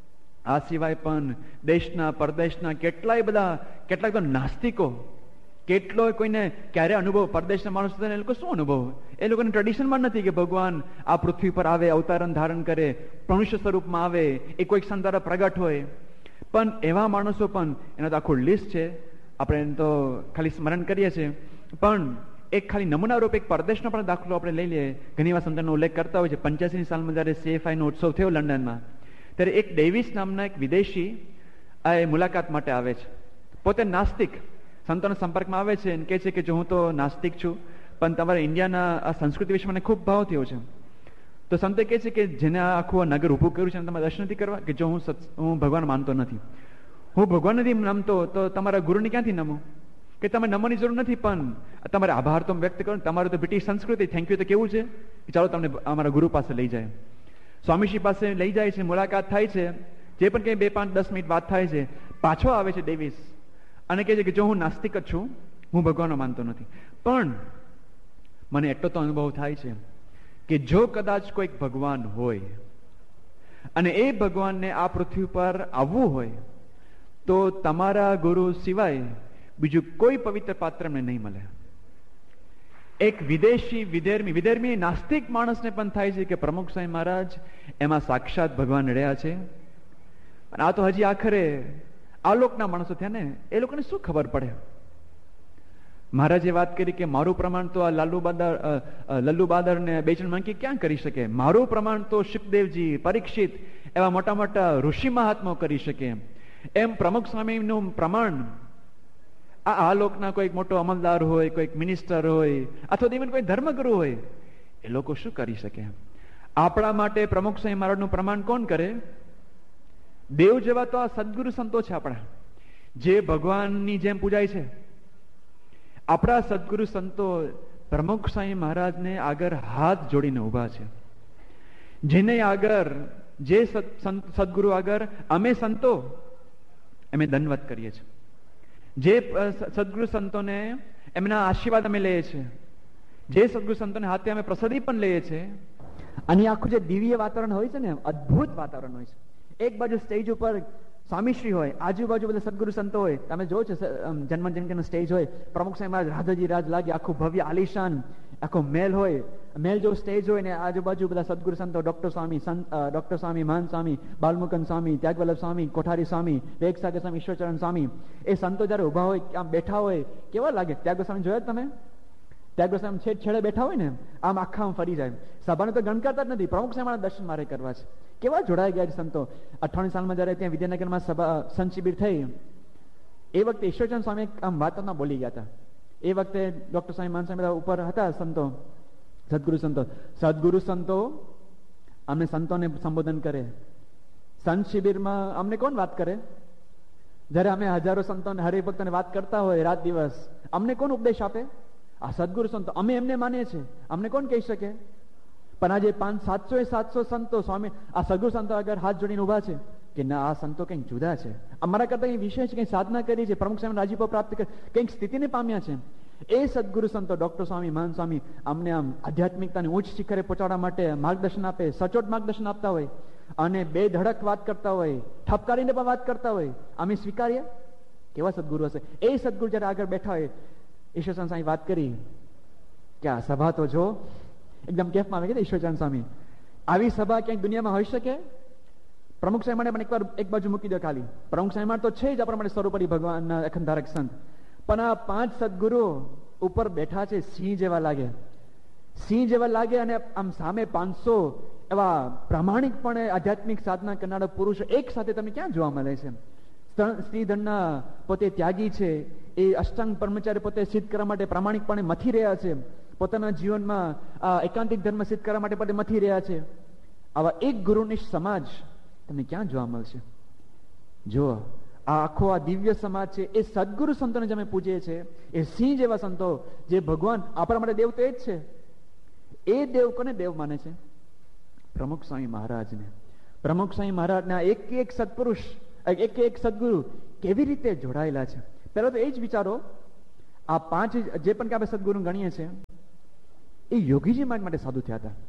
આ સિવાય પણ દેશના પરદેશના કેટલાક તો નાસ્તિકો, કેટલો કોઈને ક્યારે અનુભવ, પરદેશના માણસો એ લોકો શું અનુભવ, એ લોકોને ટ્રેડિશનમાં નથી કે ભગવાન આ પૃથ્વી પર આવે, અવતારણ ધારણ કરે, મનુષ્ય સ્વરૂપમાં આવે, એ કોઈક સંત દ્વારા પ્રગટ હોય. પણ એવા માણસો પણ, એનો તો આખું લિસ્ટ છે, આપણે તો ખાલી સ્મરણ કરીએ છીએ. પણ એક ખાલી નમૂના રૂપ એક પરદેશનો પણ દાખલો આપણે લઈ લઈએ. ઘણી વાર સંતનો ઉલ્લેખ કરતા હોય છે. 85ની સાલમાં જયારે CFI નો ઉત્સવ થયો લંડનમાં, ત્યારે એક ડેવિસ નામના એક વિદેશી આ મુલાકાત માટે આવે છે. પોતે નાસ્તિક, સંતોના સંપર્કમાં આવે છે અને કહે છે કે જો હું તો નાસ્તિક છું, પણ તમારા ઇન્ડિયાના આ સંસ્કૃતિ વિશે મને ખૂબ ભાવ થયો છે. તો સંતે કહે છે કે જેને આ આખું નગર ઊભું કર્યું છે તમારે દર્શન નથી કરવા, કે જો હું ભગવાન માનતો નથી, હું ભગવાન નથી નમતો, તો તમારા ગુરુને ક્યાંથી નમું? કે તમે નમવાની જરૂર નથી, પણ તમારે આભાર તો વ્યક્ત કરો. તમારું તો બ્રિટિશ સંસ્કૃતિ, થેન્ક યુ તો કેવું છે, ચાલો તમને અમારા ગુરુ પાસે લઈ જાય. સ્વામીશ્રી પાસે લઈ જાય છે, મુલાકાત થાય છે, જે પણ કંઈ 2, 5, 10 મિનિટ વાત થાય છે, પાછો આવે છે ડેવિસ અને કહે છે કે જો હું નાસ્તિક જ છું, હું ભગવાનનો માનતો નથી, પણ મને એટલો તો અનુભવ થાય છે કે જો કદાચ કોઈક ભગવાન હોય અને એ ભગવાનને આ પૃથ્વી પર આવવું હોય તો તમારા ગુરુ સિવાય બીજું કોઈ પવિત્ર પાત્ર મને નહીં મળે. એક વિદેશી વિધર્મી નાસ્તિક માણસને પણ થાય છે કે પ્રમુખ સ્વામી મહારાજ એમાં સાક્ષાત ભગવાન રહ્યા છે. અને આ તો હજી આખરે આલોકના માણસો થયા ને, એ લોકોને શું ખબર પડે. મહારાજે વાત કરી કે મારું પ્રમાણ તો આ લલ્લુ બાદર ને બેચન મંકી ક્યાં કરી શકે, મારું પ્રમાણ તો શુકદેવજી, પરીક્ષિત એવા મોટા મોટા ઋષિ મહાત્મા કરી શકે. એમ પ્રમુખ સ્વામીનું પ્રમાણ આ લોકના કોઈક મોટો અમલદાર હોય, કોઈક મિનિસ્ટર હોય, અથવા ઇવન કોઈ ધર્મગુરુ હોય, એ લોકો શું કરી શકે. આપણા માટે પ્રમુખ સ્વામી મહારાજનું પ્રમાણ કોણ કરે? દેવ જેવા તો આ સદગુરુ સંતો છે આપણા, જે ભગવાનની જેમ પૂજાય છે. આપણા સદગુરુ સંતો પ્રમુખ સ્વામી મહારાજને આગળ હાથ જોડીને ઉભા છે. જેને આગળ, જે સદગુરુ આગળ અમે સંતો અમે દંડવત કરીએ છીએ, જે સદગુરુ સંતોને એમના આશીર્વાદ અમે લઈએ છીએ, જે સદગુરુ સંતોને હાથે અમે પ્રસાદી પણ લઈએ છીએ. અને આખું જે દિવ્ય વાતાવરણ હોય છે ને, અદ્ભુત વાતાવરણ હોય છે. એક બાજુ સ્ટેજ ઉપર સ્વામીશ્રી હોય, આજુબાજુ બધા સદગુરુ સંતો હોય. તમે જો છો જન્મ જયંતિનો સ્ટેજ હોય, પ્રમુખ સાહેબ મહારાજ રાધાજી રાજ લાગે, આખું ભવ્ય આલિશાન આખો મહેલ હોય, મહેલ જેવો સ્ટેજ હોય ને આજુબાજુ બધા સદગુરુ સંતો, ડોક્ટર સ્વામી, મહાન સ્વામી, બાલમુકુંદ સ્વામી, ત્યાગવલ્લભ સ્વામી, કોઠારી સ્વામી, વેગસાગર સ્વામી, ઈશ્વરચરણ સ્વામી, એ સંતો જયારે ઉભા હોય, આમ બેઠા હોય, કેવા લાગે? ત્યાગવલ્લભ સ્વામી જોયા તમે? ત્યાગવલ્લભ સ્વામી છેડે બેઠા હોય ને, આમ આખા આમ ફરી જાય. સભાને તો ગણકારતા જ નથી, પ્રમુખ સાહેબ દર્શન મારે કરવા છે. કેવા જોડાઈ ગયા છે સંતો. 98 સાલમાં જયારે ત્યાં વિદ્યાનગરમાં સભા સંત શિબિર થઈ, એ વખતે ઈશ્વરચંદ સ્વામી આમ વાતમાં બોલી ગયા હતા. એ વખતે ડોક્ટર સ્વામી, મહાન સ્વામી બધા ઉપર હતા સંતો, સદગુરુ સંતો અમને સંતોને સંબોધન કરે. સંત શિબિરમાં અમને કોણ વાત કરે? જયારે અમે હજારો સંતોને, હરિભક્તોને વાત કરતા હોય રાત દિવસ, અમને કોણ ઉપદેશ આપે? આ સદગુરુ સંતો. અમે એમને માનીએ છીએ, અમને કોણ કહી શકે? પણ આજે 500-700 સંતો સ્વામી આ સદગુરુ સંતો આગળ હાથ જોડીને ઉભા છે કે ના, આ સંતો કંઈક જુદા છે, અમારા કરતા કંઈ વિશેષ કંઈ સાધના કરી છે, પ્રમુખ સાહેબ રાજીપો પ્રાપ્ત કરી, કંઈક સ્થિતિને પામ્યા છે. એ સદગુરુ સંતો ડોક્ટર સ્વામી, મહાન સ્વામી અમને આમ આધ્યાત્મિકતાની ઉચ્ચ શિખરે પહોંચાડવા માટે માર્ગદર્શન આપે, સચોટ માર્ગદર્શન આપતા હોય અને બે ધડક વાત કરતા હોય, ઠપકારીને પણ વાત કરતા હોય. અમે સ્વીકારીએ? કેવા સદગુરુ હશે? એ સદગુરુ જયારે આગળ બેઠા હોય, ઈશ્વરચંદ સ્વામી વાત કરી કે આ સભા તો જો એકદમ કેફમાં આવે કે ઈશ્વરચંદ સ્વામી, આવી સભા ક્યાંક દુનિયામાં હોઈ શકે? પ્રમુખ સાહેબ માટે પણ એકવાર એક બાજુ મૂકી દો ખાલી. પ્રમુખ સાહેબ માટે તો છે જ આપણા માટે સર્વોપરી ભગવાનના અખંધારક સંત, પણ આ 5 સદગુરુ ઉપર બેઠા છે, સિંહ જેવા લાગે, સિંહ જેવા લાગે. અને આમ સામે 500 એવા પ્રામાણિકપણે આધ્યાત્મિક સાધના કરનારા પુરુષો એક સાથે તમને ક્યાં જોવા મળે છે? શ્રીધરના પોતે ત્યાગી છે, એ અષ્ટાંગ બ્રહ્મચારી પોતે સિદ્ધ કરવા માટે પ્રામાણિકપણે મથી રહ્યા છે, પોતાના જીવનમાં એકાંતિક ધર્મ સિદ્ધ કરવા માટે પોતે મથી રહ્યા છે. આવા એક ગુરુનિષ્ઠ સમાજ તમને ક્યાં જોવા મળશે? જો આ આખો આ દિવ્ય સમાજ છે, એ સદગુરુ સંતોને જે અમે પૂજીએ છીએ, એ સિંહ જેવા સંતો, જે ભગવાન આપણા માટે દેવ તો એ જ છે. એ દેવ કોને દેવ માને છે? પ્રમુખ સ્વામી મહારાજને. પ્રમુખ સ્વામી મહારાજના એક સત્પુરુષ, એક સદગુરુ કેવી રીતે જોડાયેલા છે? પહેલા તો એ જ વિચારો, આ 5 જે પણ કે આપણે સદગુરુ ગણીએ છીએ, એ યોગીજી મહારાજ માટે સાધુ થયા હતા.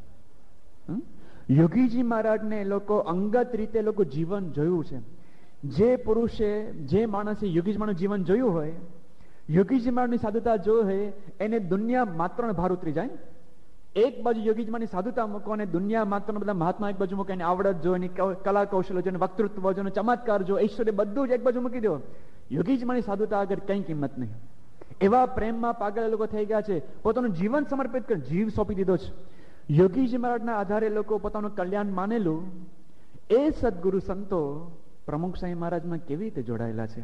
યોગીજી મહારાજને લોકો અંગત રીતે લોકો જીવન જોયું છે. જે પુરુષે, જે માણસે યોગીજી મહારાજનું જીવન જોયું હોય, યોગીજી મહારાજની સાધુતા જોઈ હોય, એને દુનિયા માત્ર ભાર ઉતરી જાય. એક બાજુ યોગીજી મહારાજની સાધુતા મૂકો અને દુનિયા માત્ર બધા મહાત્મા એક બાજુ મૂકો, એની આવડત જો, એની કલા કૌશલ્ય જો, વક્તૃત્વ જો, ચમત્કાર જો, ઐશ્વર્ય બધું જ એક બાજુ મૂકી દો. યોગીજી મહારાજની સાધુતા આગળ કઈ કિંમત નહીં. એવા પ્રેમમાં પાગલ લોકો થઈ ગયા છે, પોતાનું જીવન સમર્પિત કરી, જીવ સોંપી દીધો છે. યોગીજી મહારાજના આધારે લોકો પોતાનું કલ્યાણ માનેલું. એ સદગુરુ સંતો પ્રમુખ સ્વામી મહારાજમાં કેવી રીતે જોડાયેલા છે?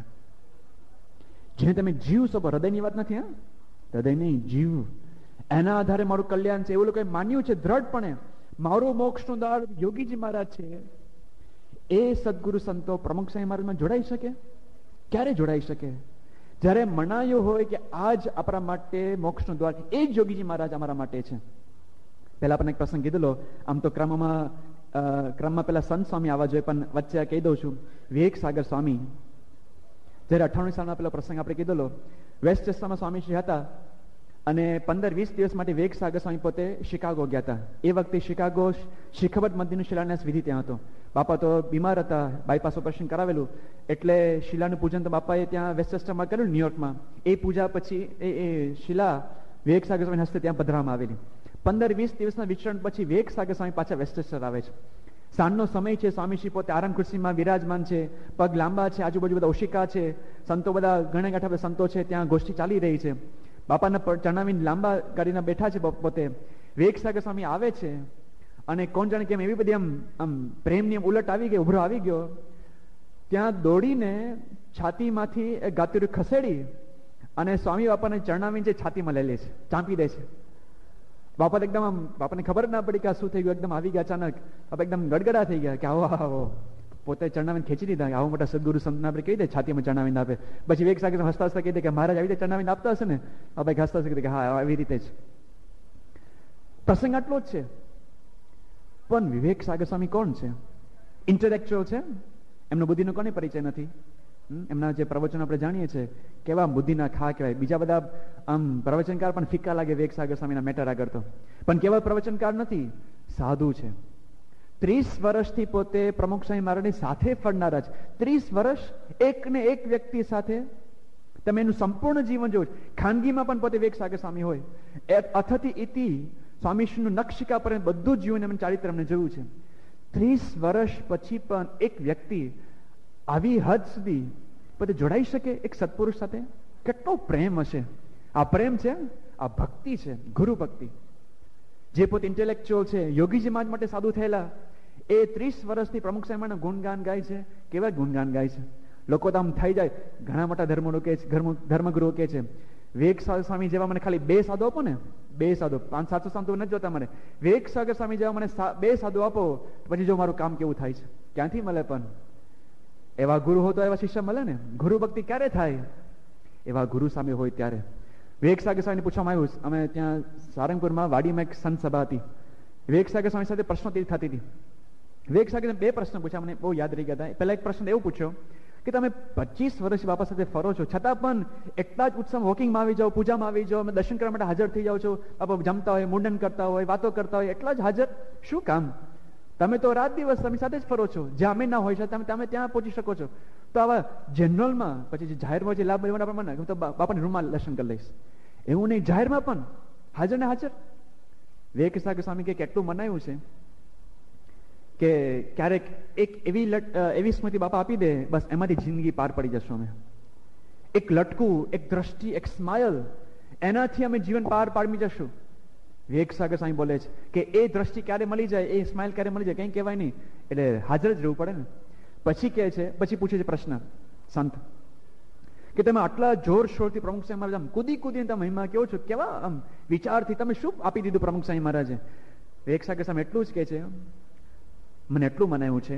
જેને તમે જીવ સોંપો, હૃદયની વાત નથી, હા, હૃદય નહીં, જીવ, એના આધારે મારું કલ્યાણ છે એવું લોકોએ માન્યું છે દ્રઢપણે. મારું મોક્ષનું દ્વાર યોગીજી મહારાજ છે. એ સદગુરુ સંતો પ્રમુખ સ્વામી મહારાજમાં જોડાઈ શકે? ક્યારે જોડાઈ શકે? જ્યારે મનાયું હોય કે આજ આપણા માટે મોક્ષનું દ્વાર, એ જ યોગીજી મહારાજ અમારા માટે છે. પહેલા આપણને એક પ્રસંગ કીધેલો, આમ તો ક્રમમાં પેલા સંત સ્વામી આવવા જોઈએ, પણ વચ્ચે કહી દઉં છું. વિવેક સાગર સ્વામી, જયારે 98 સાલમાં પેલો પ્રસંગ આપણે કીધેલો, વેસ્ટચેસ્ટરમાં સ્વામીશ્રી હતા અને 15-20 દિવસ માટે વિવેક સાગર સ્વામી પોતે શિકાગો ગયા હતા. એ વખતે શિકાગો શિખવત મંદિરનું શિલાન્યાસ વિધિ ત્યાં હતો. બાપા તો બીમાર હતા, બાયપાસ ઓપરેશન કરાવેલું, એટલે શિલાનું પૂજન તો બાપાએ ત્યાં વેસ્ટચેસ્ટરમાં કરેલું, ન્યુયોર્કમાં. એ પૂજા પછી એ શિલા વિવેક સાગર સ્વામી હસ્તે ત્યાં પધરાવવામાં આવેલી. 15-20 દિવસના વિચરણ પછી વિવેક સાગર સ્વામી પાછા વેસ્ટચેસ્ટર આવે છે. સાંજનો સમય છે, સ્વામીશ્રી પોતે આરામ ખુરશીમાં વિરાજમાન છે, પગ લાંબા છે, આજુબાજુ બધા ઓશિકા છે, સંતો બધા ઘણા ગાંઠા બધા સંતો છે, ત્યાં ગોષ્ઠી ચાલી રહી છે. બાપાના ચણાવીને લાંબા કરીને બેઠા છે પોતે. વિવેક સાગર સ્વામી આવે છે અને કોણ જાણે કેમ એવી બધી આમ પ્રેમની ઉલટ આવી ગઈ, ઉભરો આવી ગયો. ત્યાં દોડીને છાતીમાંથી ગાતુરી ખસેડી અને સ્વામી બાપાને ચરણાવીને જે છાતીમાં લઈ લે છે, ચાંપી દે છે. બાપા એકદમ આમ, બાપાને ખબર ના પડી કે આ શું થઈ ગયું, એકદમ આવી ગયા અચાનક. બાપા એકદમ ગડગડા થઈ ગયા કે આવો આવો, પોતે ચરણાવીને ખેંચી દીધા. આવો મોટા સદગુરુ સંતને આપણે કહી દે છાતીમાં ચરણાવીને આપે. પછી વિવેક સાગર હસતા હસતા કહી દે કે મહારાજ આવી રીતે ચરણાવીને આપતા હશે ને? બાપા હસતા હશે કે હા આવી રીતે જ. પ્રસંગ આટલો જ છે. પણ વિવેક સાગર સ્વામી કોણ છે? ઇન્ટેલેક્ચ્યુઅલ છે, એમનો બુદ્ધિનો કોને પરિચય નથી. એમના જે પ્રવચન આપણે જાણીએ છીએ કેવા બુદ્ધિના ખા કહેવાય. બીજા બધા આમ પ્રવચનકાર પણ ફિક્કા લાગે વિવેક સાગર સ્વામીના મેટર આગળ તો, પણ કેવા પ્રવચનકાર નથી, સાધુ છે. 30 વર્ષથી પોતે પ્રમુખ સ્વામી મહારાજની સાથે ફરનારા છે. 30 વર્ષ એક ને એક વ્યક્તિ સાથે તમે એનું સંપૂર્ણ જીવન જોવો. ખાનગીમાં પણ પોતે વિવેક સાગર સ્વામી હોય, અથથી ઇતિ સ્વામીશ્રીનું નખશિકા પર બધું જીવન એમને ચારિત્ર એમને જોયું છે. 30 વર્ષ પછી પણ એક વ્યક્તિ આવી હદ સુધી પોતે જોડાઈ શકે એક સત્પુરુષ સાથે? કેટલો પ્રેમ હશે! આ પ્રેમ છે, આ ભક્તિ છે, ગુરુ ભક્તિ. જે પોતે ઇન્ટેલેક્ચ્યુઅલ છે, યોગી સમાજ માટે સાધુ થયેલા, એ 30 વર્ષથી પ્રમુખ સાહેબના ગુણગાન ગાય છે. કેવા ગુણગાન ગાય છે! લોકો તો આમ થઈ જાય. ઘણા મોટા ધર્મગુરુઓ કે છે વિવેક સાગર સ્વામી જેવા મને ખાલી 2 સાધુ આપો ને, 2 સાધુ, 500-700 સાધુ નથી જોતા મને, વિવેક સાગર સ્વામી જેવા મને 2 સાધુ આપો, પછી જો મારું કામ કેવું થાય છે. ક્યાંથી મળે? પણ એવા ગુરુ હોય તો એવા શિષ્ય મળે ને. ગુરુ ભક્તિ ક્યારે થાય? એવા ગુરુ સામે હોય ત્યારે. વિવેક સાગર સ્વામીને પૂછવામાં આવ્યું, અમે ત્યાં સારંગપુરમાં વાડીમાં એક સંત સભા હતી, વિવેક સાગર સ્વામી સાથે પ્રશ્નોત્તરી થતી હતી. વિવેક સાગરને 2 પ્રશ્ન પૂછ્યા, મને બહુ યાદ રહી ગયા હતા. પહેલા એક પ્રશ્ન એવું પૂછ્યો કે તમે 25 વર્ષ બાપા સાથે ફરો છો, છતાં પણ એટલા જ ઉત્સવ વોકિંગમાં આવી જાઓ, પૂજામાં આવી જાઓ, દર્શન કરવા માટે હાજર થઈ જાઓ છો, બાપા જમતા હોય, મુંડન કરતા હોય, વાતો કરતા હોય, એટલા જ હાજર, શું કામ? તમે તો રાત દિવસ તમે સાથે જ ફરો છો, જ્યાં અમે ના હોય છે તમે ત્યાં પહોંચી શકો છો. તો આવા જનરલમાં પછી જે જાહેરમાં જે લાભ લેવાના પ્રમાણે હું તો બાપાની રૂમમાં દર્શન કરી લઈશ, એવું નહીં, જાહેરમાં પણ હાજર ને હાજર. વિવેક સાગર સ્વામી કે એટલું મનાયું છે કે ક્યારેક એક એવી સ્મૃતિ બાપા આપી દે, બસ એમાંથી જિંદગી પાર પડી જશો અમે. એક લટકું, એક દ્રષ્ટિ, એક સ્માઇલ, એનાથી અમે જીવન પાર પાડી જશું. વિવેક સાગર સ્વામી બોલે છે કે એ દ્રષ્ટિ ક્યારે મળી જાય, એ સ્માઇલ ક્યારે મળી જાય, કંઈ કહેવાય નહીં, એટલે હાજર જ રહેવું પડે ને. પછી કહે છે, પછી પૂછે છે પ્રશ્ન સંત કે તમે આટલા જોરશોરથી પ્રમુખ સાહેબ મહારાજ આમ કૂદી કૂદીને તમે મહિમા કેવો છો, કેવા આમ વિચારથી તમે શું આપી દીધું પ્રમુખ સાહેબ મહારાજે? વિવેક સાગર સ્વામી એટલું જ કહે છે, મને એટલું મનાયું છે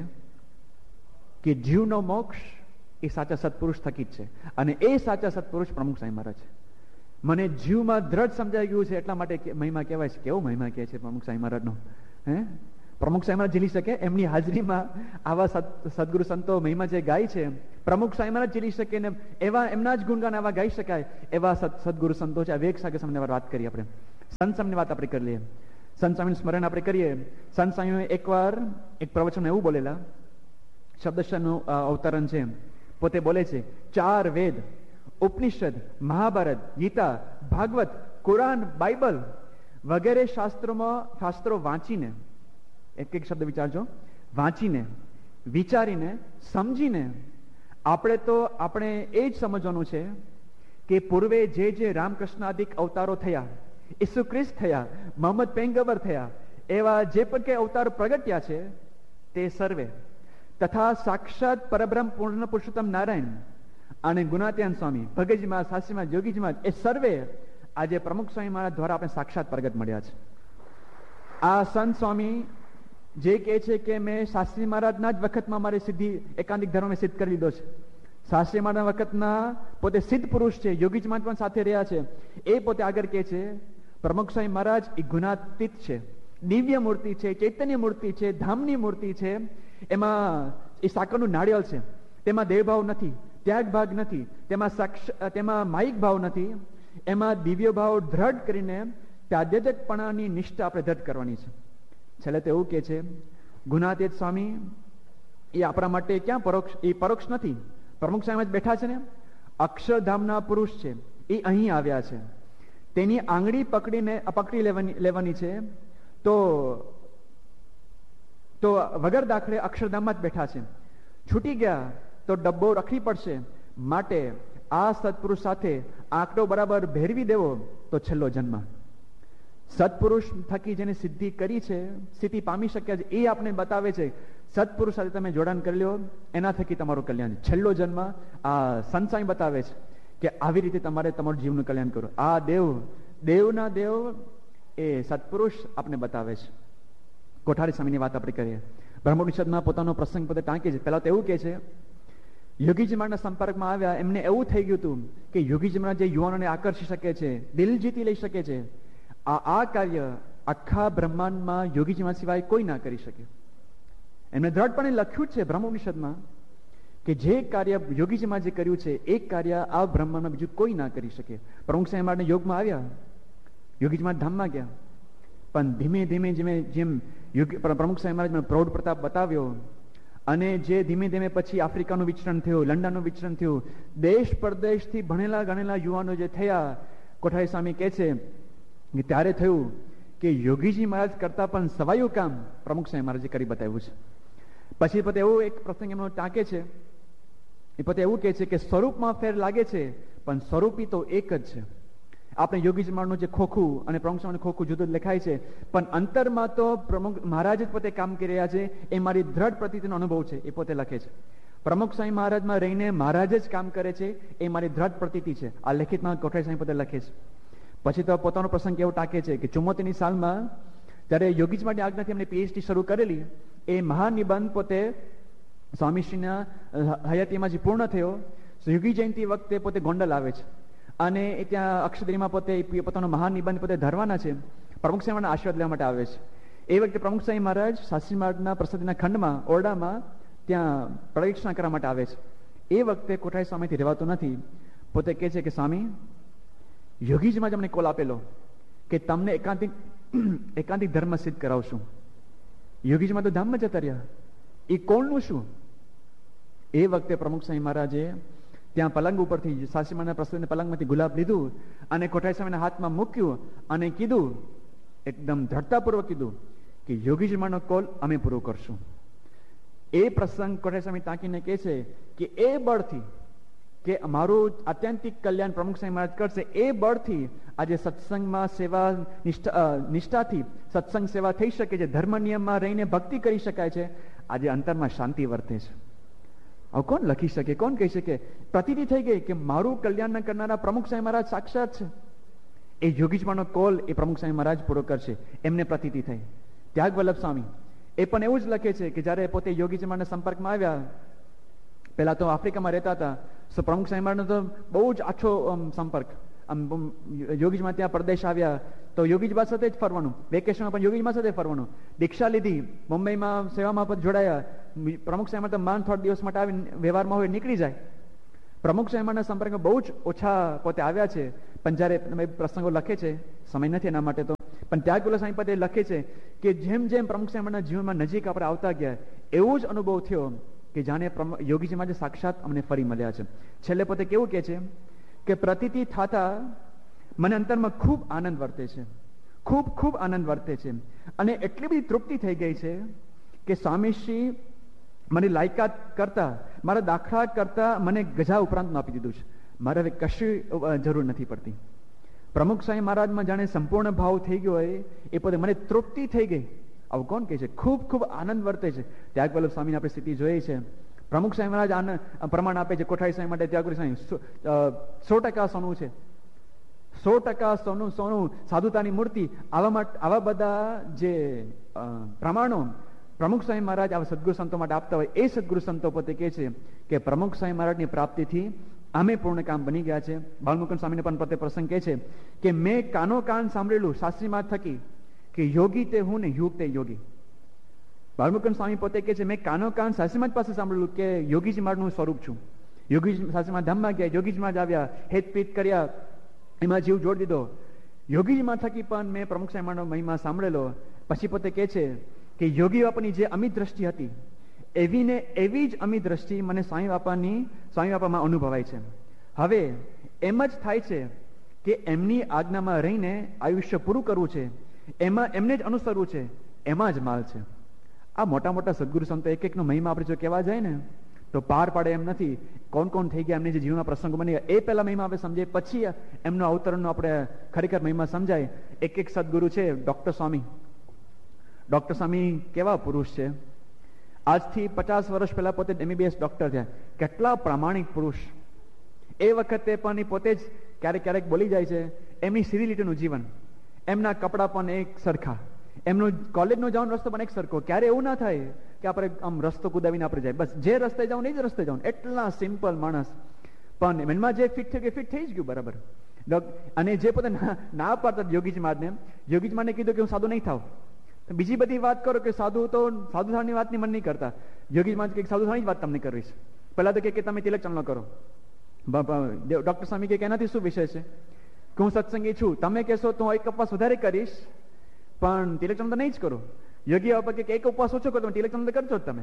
કે જીવનો મોક્ષ એ સાચા સત્પુરુષ થકી જ છે, અને એ સાચા સત્પુરુષ પ્રમુખ સાહેબ મહારાજ છે. મને જીવમાં દ્રઢ સમજાઈ ગયું છે, એટલા માટે મહિમા કહેવાય છે. કેવો મહિમા કહે છે પ્રમુખ સાહેબ મહારાજનો! હે, પ્રમુખ સાહેબ મહારાજ ઝીલી શકે? એમની હાજરીમાં આવા સદગુરુ સંતો મહિમા જે ગાય છે, પ્રમુખ સાહેબ મહારાજ ઝીલી શકે ને એવા એમના જ ગુણગાન આવા ગાઈ શકાય, એવા સદગુરુ સંતો છે. વિવેક સાગર સ્વામીની વાત કરીએ આપણે, સંત સ્વામીની વાત આપણે કરી લઈએ, સંત સ્વામીનું સ્મરણ આપણે કરીએ. સંત સ્વામી એકવાર એક પ્રવચન એવું બોલેલા, શબ્દશનું અવતરણ છે, પોતે બોલે છે 4 વેદ, ઉપનિષદ, મહાભારત, ગીતા, ભાગવત, કુરાન, બાઇબલ વગેરે શાસ્ત્રો વાંચીને, એક શબ્દ વિચારજો, વાંચીને, વિચારીને, સમજીને આપણે એ જ સમજવાનું છે કે પૂર્વે જે રામકૃષ્ણ આદિક અવતારો થયા, ઈસુ ખ્રિસ્ત થયા, મોહમ્મદ પૈગંબર થયા, એવા જે પણ કઈ અવતારો પ્રગટ્યા છે તે સર્વે તથા સાક્ષાત પરબ્રહ્મ પૂર્ણ પુરુષોત્તમ નારાયણ અને ગુણાત્યાન સ્વામી, ભગતજી મહારાજ, શાસ્ત્રી મહારાજ, યોગીજી મહારાજ, એ સર્વે આજે પ્રમુખ સ્વામી મહારાજ દ્વારા આપણે સાક્ષાત પ્રગટ મળ્યા છે. આ સંત સ્વામી જે કહે છે કે મેં શાસ્ત્રી મહારાજના જ વખતમાં મારી સિદ્ધિ એકાંતિક ધર્મ સિદ્ધ કરી લીધો છે. શાસ્ત્રી મહારાજના વખતના પોતે સિદ્ધ પુરુષ છે, યોગીજી મહારાજ પણ સાથે રહ્યા છે. એ પોતે આગળ કહે છે પ્રમુખ સ્વામી મહારાજ એ ગુણાતીત છે, દિવ્ય મૂર્તિ છે, ચૈતન્ય મૂર્તિ છે, ધામની મૂર્તિ છે. એમાં એ સાકરનું નાળિયેર છે, તેમાં દેવભાવ નથી, ત્યાગ ભાગ નથી, તેમાં માયિક ભાવ નથી, એમાં દિવ્ય ભાવ દ્રઢ કરીને ત્યાદ્યજકપણાની નિષ્ઠા આપણે દ્રઢ કરવાની છે. છેલ્લે તો એવું કે છે ગુણાતીત સ્વામી એ આપણા માટે ક્યાં પરોક્ષ, એ પરોક્ષ નથી, પ્રમુખ સ્વામી બેઠા છે ને, અક્ષરધામના પુરુષ છે, એ અહીં આવ્યા છે. તેની આંગળી પકડી લેવાની છે તો વગર દાખલે અક્ષરધામમાં જ બેઠા છે. છૂટી ગયા તો ડબ્બો રખડી પડશે. માટે આ સત્પુરુષ સાથે આંકડો બરાબર ભેરવી દેવો તો છેલ્લો જન્મ. સત્પુરુષ થકી જેને સિદ્ધિ કરી છે, સ્થિતિ પામી શક્યા છે, એ આપણે બતાવે છે. સત્પુરુષ સાથે તમે જોડાણ કરી લો, એના થકી તમારું કલ્યાણ છે. છેલ્લો જન્મ આ સંત સ્વામી બતાવે છે કે આવી રીતે તમારે તમારું જીવનું કલ્યાણ કરો. આ દેવના દેવ એ સત્પુરુષ આપણે બતાવે છે. કોઠારી સ્વામીની વાત આપણે કરીએ. બ્રહ્મોપનિષદમાં પોતાનો પ્રસંગ પોતે ટાંકે છે. પહેલા તો એવું કહે છે યોગીજી મહારાજના સંપર્કમાં આવ્યા, એમને એવું થઈ ગયું હતું કે યોગીજી મહારાજ જે યુવાનોને આકર્ષી શકે છે, દિલ જીતી લઈ શકે છે, આ કાર્ય આખા બ્રહ્માંડમાં યોગીજીમાં સિવાય કોઈ ના કરી શકે. એમને દ્રઢપણે લખ્યું છે બ્રહ્મોપનિષદમાં કે જે કાર્ય યોગીજીમાં જે કર્યું છે એ કાર્ય આ બ્રહ્માંડમાં બીજું કોઈ ના કરી શકે. પ્રમુખ સાહેબ માટે યોગમાં આવ્યા, યોગીજીમાં ધામમાં ગયા, પણ ધીમે ધીમે જેમ પ્રમુખ સાહેબ મહારાજ પ્રૌઢ પ્રતાપ બતાવ્યો અને જે ધીમે ધીમે પછી આફ્રિકાનું વિચરણ થયું, લંડનનું વિચરણ થયું, દેશ પરદેશથી ભણેલા ગણેલા યુવાનો જે થયા, કોઠારી સ્વામી કહે છે કે ત્યારે થયું કે યોગીજી મહારાજ કરતા પણ સવાયું કામ પ્રમુખ સાહેબ મહારાજે કરી બતાવ્યું છે. પછી પોતે એવું એક પ્રસંગ એમનો ટાંકે છે, એ પોતે એવું કહે છે કે સ્વરૂપમાં ફેર લાગે છે પણ સ્વરૂપી તો એક જ છે. આપણે યોગીજી મહારાજનું જે ખોખું અને પ્રમુખ સાહેબનું ખોખું જુદું લખાય છે, પણ અંતરમાં તો પ્રમુખ મહારાજ જ પોતે કામ કરી રહ્યા છે. એ મારી દ્રઢ પ્રતીતિનો અનુભવ છે, એ પોતે લખે છે. પ્રમુખ સાહેબ મહારાજમાં રહીને મહારાજ જ કામ કરે છે, એ મારી દ્રઢ પ્રતીતિ છે. આ લેખિતમાં કોઠારી સાહેબ પોતે લખે છે. પછી તો પોતાનો પ્રસંગ એવો ટાંકે છે કે 74ની સાલમાં જ્યારે યોગીજી માટે આજ્ઞાથી એમને PhD શરૂ કરેલી, એ મહાનિબંધ પોતે સ્વામીશ્રીના હયાતીમાં જે પૂર્ણ થયો, યોગી જયંતિ વખતે પોતે ગોંડલ આવે છે અને એ ત્યાં અક્ષદ્રીમાં પોતે પોતાનો મહાનિબંધ પોતે ધરવાના છે. પ્રમુખ સાહેબના આશીર્વાદ લેવા માટે આવે છે. એ વખતે પ્રમુખ સાહેબ મહારાજ શાસ્ત્રી મહારાજના પ્રસાદીના ખંડમાં ઓરડામાં ત્યાં પ્રદક્ષિણા કરવા માટે આવે છે. એ વખતે કોઠારી સ્વામીથી રહેવાતું નથી. પોતે કહે છે કે સ્વામી, યોગીજીમાં જ અમને કોલ આપેલો કે તમને એકાંતિક ધર્મ સિદ્ધ કરાવશું. યોગીજીમાં તો ધામમાં જતા રહ્યા, એ કોણનું શું? એ વખતે પ્રમુખ સાહેબ મહારાજે ત્યાં પલંગ ઉપરથી સાસીમાના પ્રસાદના પલંગમાંથી ગુલાબ લીધું અને કોઠારી સ્વામીના હાથમાં મૂક્યું અને કીધું, એકદમ દ્રઢતાપૂર્વક કીધું કે યોગીજીમાંનો કોલ અમે પૂરો કરશું. એ પ્રસંગ કોઠારી સ્વામી ટાંકીને કહે છે કે એ બળથી કે અમારું આત્યંતિક કલ્યાણ પ્રમુખ સાહેબ મહારાજ કરશે, એ બળથી આજે સત્સંગમાં સેવા નિષ્ઠાથી સત્સંગ સેવા થઈ શકે છે, ધર્મ નિયમમાં રહીને ભક્તિ કરી શકાય છે. આજે અંતરમાં શાંતિ વર્તે છે. હવે કોણ લખી શકે, કોણ કહી શકે? પ્રતીતિ થઈ ગઈ કે મારું કલ્યાણ કરનારા પ્રમુખ સાહેબ મહારાજ સાક્ષાત છે. એ યોગીજીમાંનો કોલ એ પ્રમુખ સાહેબ મહારાજ પૂરો કરશે, એમને પ્રતીતિ થઈ. ત્યાગ વલ્લભ સ્વામી એ પણ એવું જ લખે છે કે જયારે પોતે યોગીજી મહારાજના સંપર્કમાં આવ્યા, પહેલા તો આફ્રિકામાં રહેતા હતા, તો પ્રમુખ સાહેબ મહારાજનો તો બહુ જ આછો સંપર્ક. યોગીજીમાં ત્યાં પરદેશ આવ્યા તો યોગીજી સાથે જ ફરવાનું, વેકેશનમાં પણ યોગીજી સાથે ફરવાનું. દીક્ષા લીધી, મુંબઈમાં સેવામાં પણ જોડાયા. પ્રમુખ સાહેબ તો માન થોડા દિવસ માટે આવી વ્યવહારમાં હોય નીકળી જાય. પ્રમુખ સાહેબના સંપર્કમાં બહુ જ ઓછા પોતે આવ્યા છે. પણ જયારે પ્રસંગો લખે છે, સમય નથી એના માટે તો, પણ ત્યાગ વલ્લભ સ્વામી પોતે લખે છે કે જેમ જેમ પ્રમુખ સાહેબના જીવનમાં નજીક આપણે આવતા ગયા, એવો જ અનુભવ થયો કે જાણે યોગીજીમાં જે સાક્ષાત અમને ફરી મળ્યા છે. છેલ્લે પોતે કેવું કહે છે કે પ્રતીતિ થતા મને અંતરમાં ખૂબ આનંદ વર્તે છે, ખૂબ આનંદ વર્તે છે અને એટલી બધી તૃપ્તિ થઈ ગઈ છે કે સ્વામીશ્રી મારી લાયકાત કરતા, મારા દાખલા કરતા મને ગજા ઉપરાંત આપી દીધું છે. મારે હવે કશી જરૂર નથી પડતી. પ્રમુખ સાહેબ મહારાજમાં જાણે સંપૂર્ણ ભાવ થઈ ગયો હોય એ પોતે મને તૃપ્તિ થઈ ગઈ. આવું કોણ કહે છે? ખૂબ આનંદ વર્તે છે. ત્યાગ વલ્લભ સ્વામીની આપણે સ્થિતિ જોઈએ છે. પ્રમુખ સાહેબ મહારાજ આનંદ પ્રમાણ આપે છે કોઠારી સાહેબ માટે. ત્યાગ વલ્લભ સ્વામી 100% સોનું છે, 100% સોનું, સાધુતાની મૂર્તિ. આવા બધા જે પ્રમાણો પ્રમુખ સાહેબ મહારાજ આવા સદગુરુ સંતો માટે આપતા હોય, એ સદગુરુ સંતો પોતે કહે છે કે પ્રમુખ સાહેબ મહારાજની પ્રાપ્તિથી અમે પૂર્ણ કામ બની ગયા છે. બાલમુકુંદ સ્વામીને પણ પોતે પ્રસંગ કહે છે કે મેં કાનો કાન સાંભળેલું શાસ્ત્રી મહારાજ થકી કે યોગી તે હું ને યુગ તે યોગી. બાલમુકુંદ સ્વામી પોતે કહે છે મેં કાનો કાન શાસ્ત્રી મહારાજ પાસે સાંભળેલું કે યોગીજી મહારાજનું સ્વરૂપ છું. યોગીજી શાસ્ત્રી મહારાજ ધામમાં ગયા, યોગીજી મહારાજ આવ્યા, હેતપીત કર્યા, એમાં જીવ જોડી દીધો. યોગીજી મહારાજ થકી પણ મેં પ્રમુખ સાહેબ મહારાજનો મહિમા સાંભળેલો. પછી પોતે કહે છે કે યોગી બાપાની જે અમિત દ્રષ્ટિ હતી, એવી જ અમિત દ્રષ્ટિ મને સ્વામી બાપામાં અનુભવાય છે. હવે એમ જ થાય છે કે એમની આજ્ઞામાં રહીને આયુષ્ય પૂરું કરવું છે, એમાં એમને જ અનુસરવું છે, એમાં જ માલ છે. આ મોટા મોટા સદગુરુ સંતો એક એકનો મહિમા આપણે જો કહેવા જાય ને તો પાર પાડે એમ નથી. કોણ થઈ ગયા, એમને જે જીવનના પ્રસંગો બની ગયા, એ પહેલા મહિમા આપણે સમજીએ, પછી એમનો અવતરણનો આપણે ખરેખર મહિમા સમજાય. એક સદગુરુ છે ડોક્ટર સ્વામી. ડોક્ટર સ્વામી કેવા પુરુષ છે! આજથી 50 વર્ષ પહેલા પોતે MBBS ડોક્ટર છે. કેટલા પ્રામાણિક પુરુષ! એ વખતે પણ એ પોતે જ ક્યારેક બોલી જાય છે. એમની સીધી લીટીનું જીવન, એમના કપડા પણ એક સરખા, એમનો કોલેજનો જવાનો રસ્તો પણ એક સરખો. ક્યારે એવું ના થાય કે આપણે આમ રસ્તો કુદાવીને આપણે જાય, બસ જે રસ્તે જવું એ જ રસ્તે જવું. એટલા સિમ્પલ માણસ, પણ મનમાં જે ફિટ થયું કે ફિટ થઈ જ ગયું બરાબર. અને જે પોતે ના પાડતા યોગીજી મહારાજને કીધું કે હું સાધુ નહીં થાવ. બીજી બધી વાત કરો કે સાધુ થવાની વાતની મન નહીં કરતા. યોગીજી મહારાજ કે સાધુ થવાની જ વાત તમને કરવી છે. પહેલા તો કે તમે તિલક ચાંદલો કરો. ડોક્ટર સ્વામી કે એનાથી શું વિષય છે કે હું સત્સંગી છું, તમે કહેશો તો હું એક ઉપવાસ વધારે કરીશ પણ તિલક ચાંદલો નહીં જ કરો. યોગી બાપા કે એક ઉપવાસ ઓછો કરો, તમે તિલક ચાંદલો કરજો જ તમે.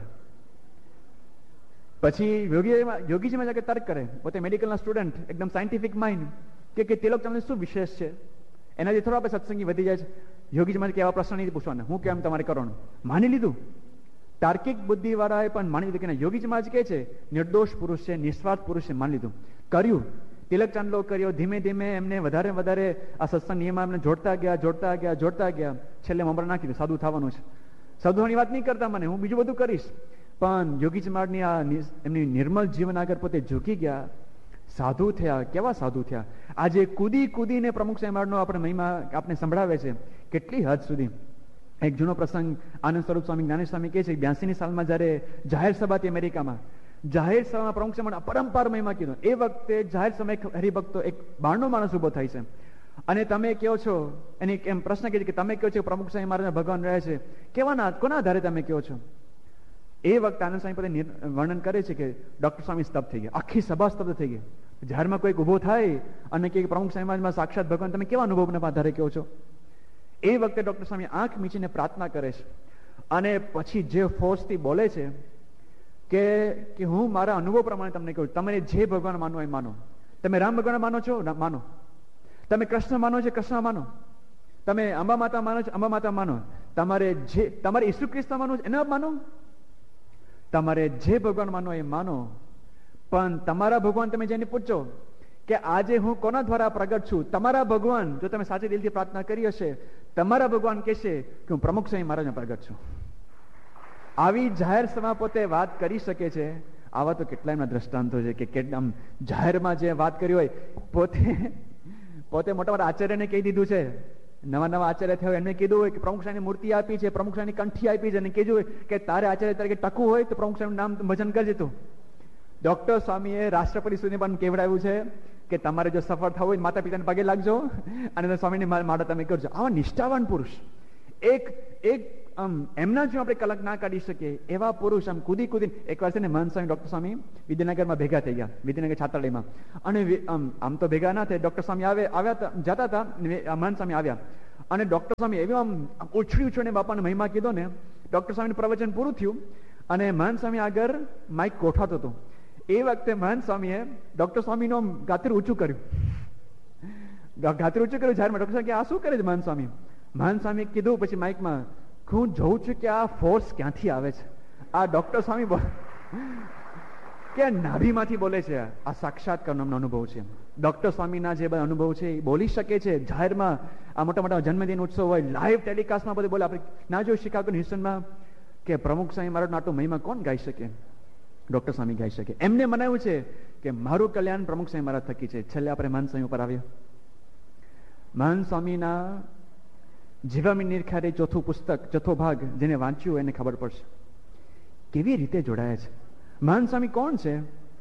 પછી યોગીજી માં તર્ક કરે, પોતે મેડિકલના સ્ટુડન્ટ, એકદમ સાયન્ટિફિક માઇન્ડ, કે તિલક ચાંદલો શું વિશેષ છે, એનાથી થોડા આપણે સત્સંગી વધી જાય છે. યોગીજી માં એવા પ્રશ્ન નહીં પૂછવાના, હું કેમ તમારે કરવાનું. માની લીધું, તાર્કિક બુદ્ધિ વાળાએ પણ માની લીધું કે યોગીજી મહારાજ કહે છે નિર્દોષ પુરુષ છે, નિસ્વાર્થ પુરુષ છે, માની લીધું, કર્યું. તિલક ચાંદલો કર્યો. ધીમે ધીમે એમને વધારે આ સત્સંગ નિયમમાં એમને જોડતા ગયા. છેલ્લે મમરા નાખી દીધું, સાધુ થવાનું છે. સાધુ થવાની વાત નહીં કરતા મને, હું બીજું બધું કરીશ. પણ યોગીજી મહારાજની આ એમની નિર્મલ જીવન આગળ પોતે ઝૂકી ગયા, સાધુ થયા. કેવા સાધુ થયા! આજે કૂદીને પ્રમુખ સાહેબ મહારાજનો આપણે મહિમા આપણે સંભળાવે છે. કેટલી હદ સુધી! એક જૂનો પ્રસંગ આનંદ સ્વરૂપ સ્વામી જ્ઞાનેશ સ્વામી કહે છે, 82ની સાલમાં જયારે જાહેર સભા હતી અમેરિકામાં, જાહેર સભામાં પ્રમુખ સાહેબ અપરંપાર મહિમા કીધો. એ વખતે જાહેર સભામાં હરિભક્તો એક 92 માણસ ઉભો થાય છે અને તમે કહો છો, એની એમ પ્રશ્ન કે તમે કહો છો પ્રમુખ સાહેબ મહારાજ ભગવાન રહે છે, કોના આધારે તમે કહો છો? એ વખતે આનંદ સ્વામી પોતે વર્ણન કરે છે કે ડોક્ટર સ્વામી સ્તબ્ધ થઈ ગયા, આખી સભા સ્તબ્ધ થઈ ગઈ. જાહેરમાં કોઈક ઉભો થાય અને કે પ્રમુખ સાહેબમાં સાક્ષાત ભગવાન, તમે કેવા અનુભવને આધારે કહો છો? એ વખતે ડોક્ટર સ્વામી આંખ મીચીને પ્રાર્થના કરે છે અને પછી જે ફોર્સથી બોલે છે કે હું મારા અનુભવ પ્રમાણે તમને કહું, તમે જે ભગવાન માનો એ માનો. તમે રામ ભગવાન માનો છો, માનો. તમે કૃષ્ણ માનો છો, કૃષ્ણ માનો. તમે અંબા માતા માનો છો, અંબા માતા માનો. તમારે ઈસુ ખ્રિસ્ત માનો છો, એને માનો. તમારે જે ભગવાન માનો એ માનો. પણ તમારા ભગવાન તમે જેને પૂછો કે આજે હું કોના દ્વારા પ્રગટ છું, તમારા ભગવાન, જો તમે સાચી દિલથી પ્રાર્થના કરી હશે, તમારા ભગવાન કહેશે કે હું પ્રમુખ સ્વામી મહારાજમાં પ્રગટ છું. આવી જાહેર સભા પોતે વાત કરી શકે છે. આવા તો કેટલા એમના દ્રષ્ટાંતો છે કે આમ જાહેરમાં જે વાત કરી હોય, પોતે મોટા મોટા આચાર્યને કહી દીધું છે, નવા આચાર્ય થયો એમને કીધું હોય કે પ્રમુખ સાહેબની મૂર્તિ આપી છે, પ્રમુખ સાહેબની કંઠી આપી છે, અને કીધું હોય કે તારે આચાર્ય તરીકે ટકવું હોય તો પ્રમુખ સાહેબનું નામ ભજન કરજે તું. ડોક્ટર સ્વામીએ રાષ્ટ્રપતિ સુધી પણ કેવડાવ્યું છે કે તમારે જો સફળ થવું હોય માતા પિતાને પગે લાગજો અને સ્વામીની માળા તમે કરજો. આવા નિષ્ઠાવાન પુરુષ, એક એમના જો આપણે કલંક ના કાઢી શકીએ એવા પુરુષ આમ કૂદીને એકવાર છે ને મહંત સ્વામી ડોક્ટર સ્વામી વિદ્યાનગરમાં ભેગા થઈ ગયા, વિદ્યાનગર છાત્રાલયમાં. અને આમ તો ભેગા ના થાય, ડોક્ટર સ્વામી આવ્યા જતા હતા, મહંત સ્વામી આવ્યા અને ડોક્ટર સ્વામી એવી આમ ઉછળીને બાપાને મહિમા કીધો ને, ડોક્ટર સ્વામીનું પ્રવચન પૂરું થયું અને મહંત સ્વામી આગળ માઇક ગોઠવાતો હતો. એ વખતે મહંત સ્વામીએ ડોક્ટર સ્વામીનું ગાત્ર ઊંચું કર્યું, જાહેરમાં. ડોક્ટર સ્વામી આ શું કરે છે મહંત સ્વામી? મહંત સ્વામી કીધું પછી માઇકમાં, હું જોઉં છું કે આ ફોર્સ ક્યાંથી આવે છે. આ ડોક્ટર સ્વામી કે નાભીમાંથી બોલે છે. આ સાક્ષાત્કારનો અનુભવ છે. ડોક્ટર સ્વામીના જે બધા અનુભવ છે એ બોલી શકે છે જાહેરમાં. આ મોટા મોટા જન્મદિન ઉત્સવ હોય, લાઈવ ટેલિકાસ્ટમાં બધે બોલે. આપણે ના જોયું શિકાગો હ્યુસ્ટનમાં કે પ્રમુખ સ્વામી મહારાજનો આટલો મહિમા કોણ ગાઈ શકે? ડોક્ટર સ્વામી ગાઈ શકે. એમને મનાવ્યું છે કે મારું કલ્યાણ પ્રમુખ સ્વામી મહારાજ થકી છે. છેલ્લે આપણે મહંત સ્વામી ઉપર આવ્યા. મહંત સ્વામીના જીવામી નિરખારે ચોથું પુસ્તક, ચોથો ભાગ જેને વાંચ્યું એને ખબર પડશે કેવી રીતે જોડાયા છે. મહંત સ્વામી કોણ છે?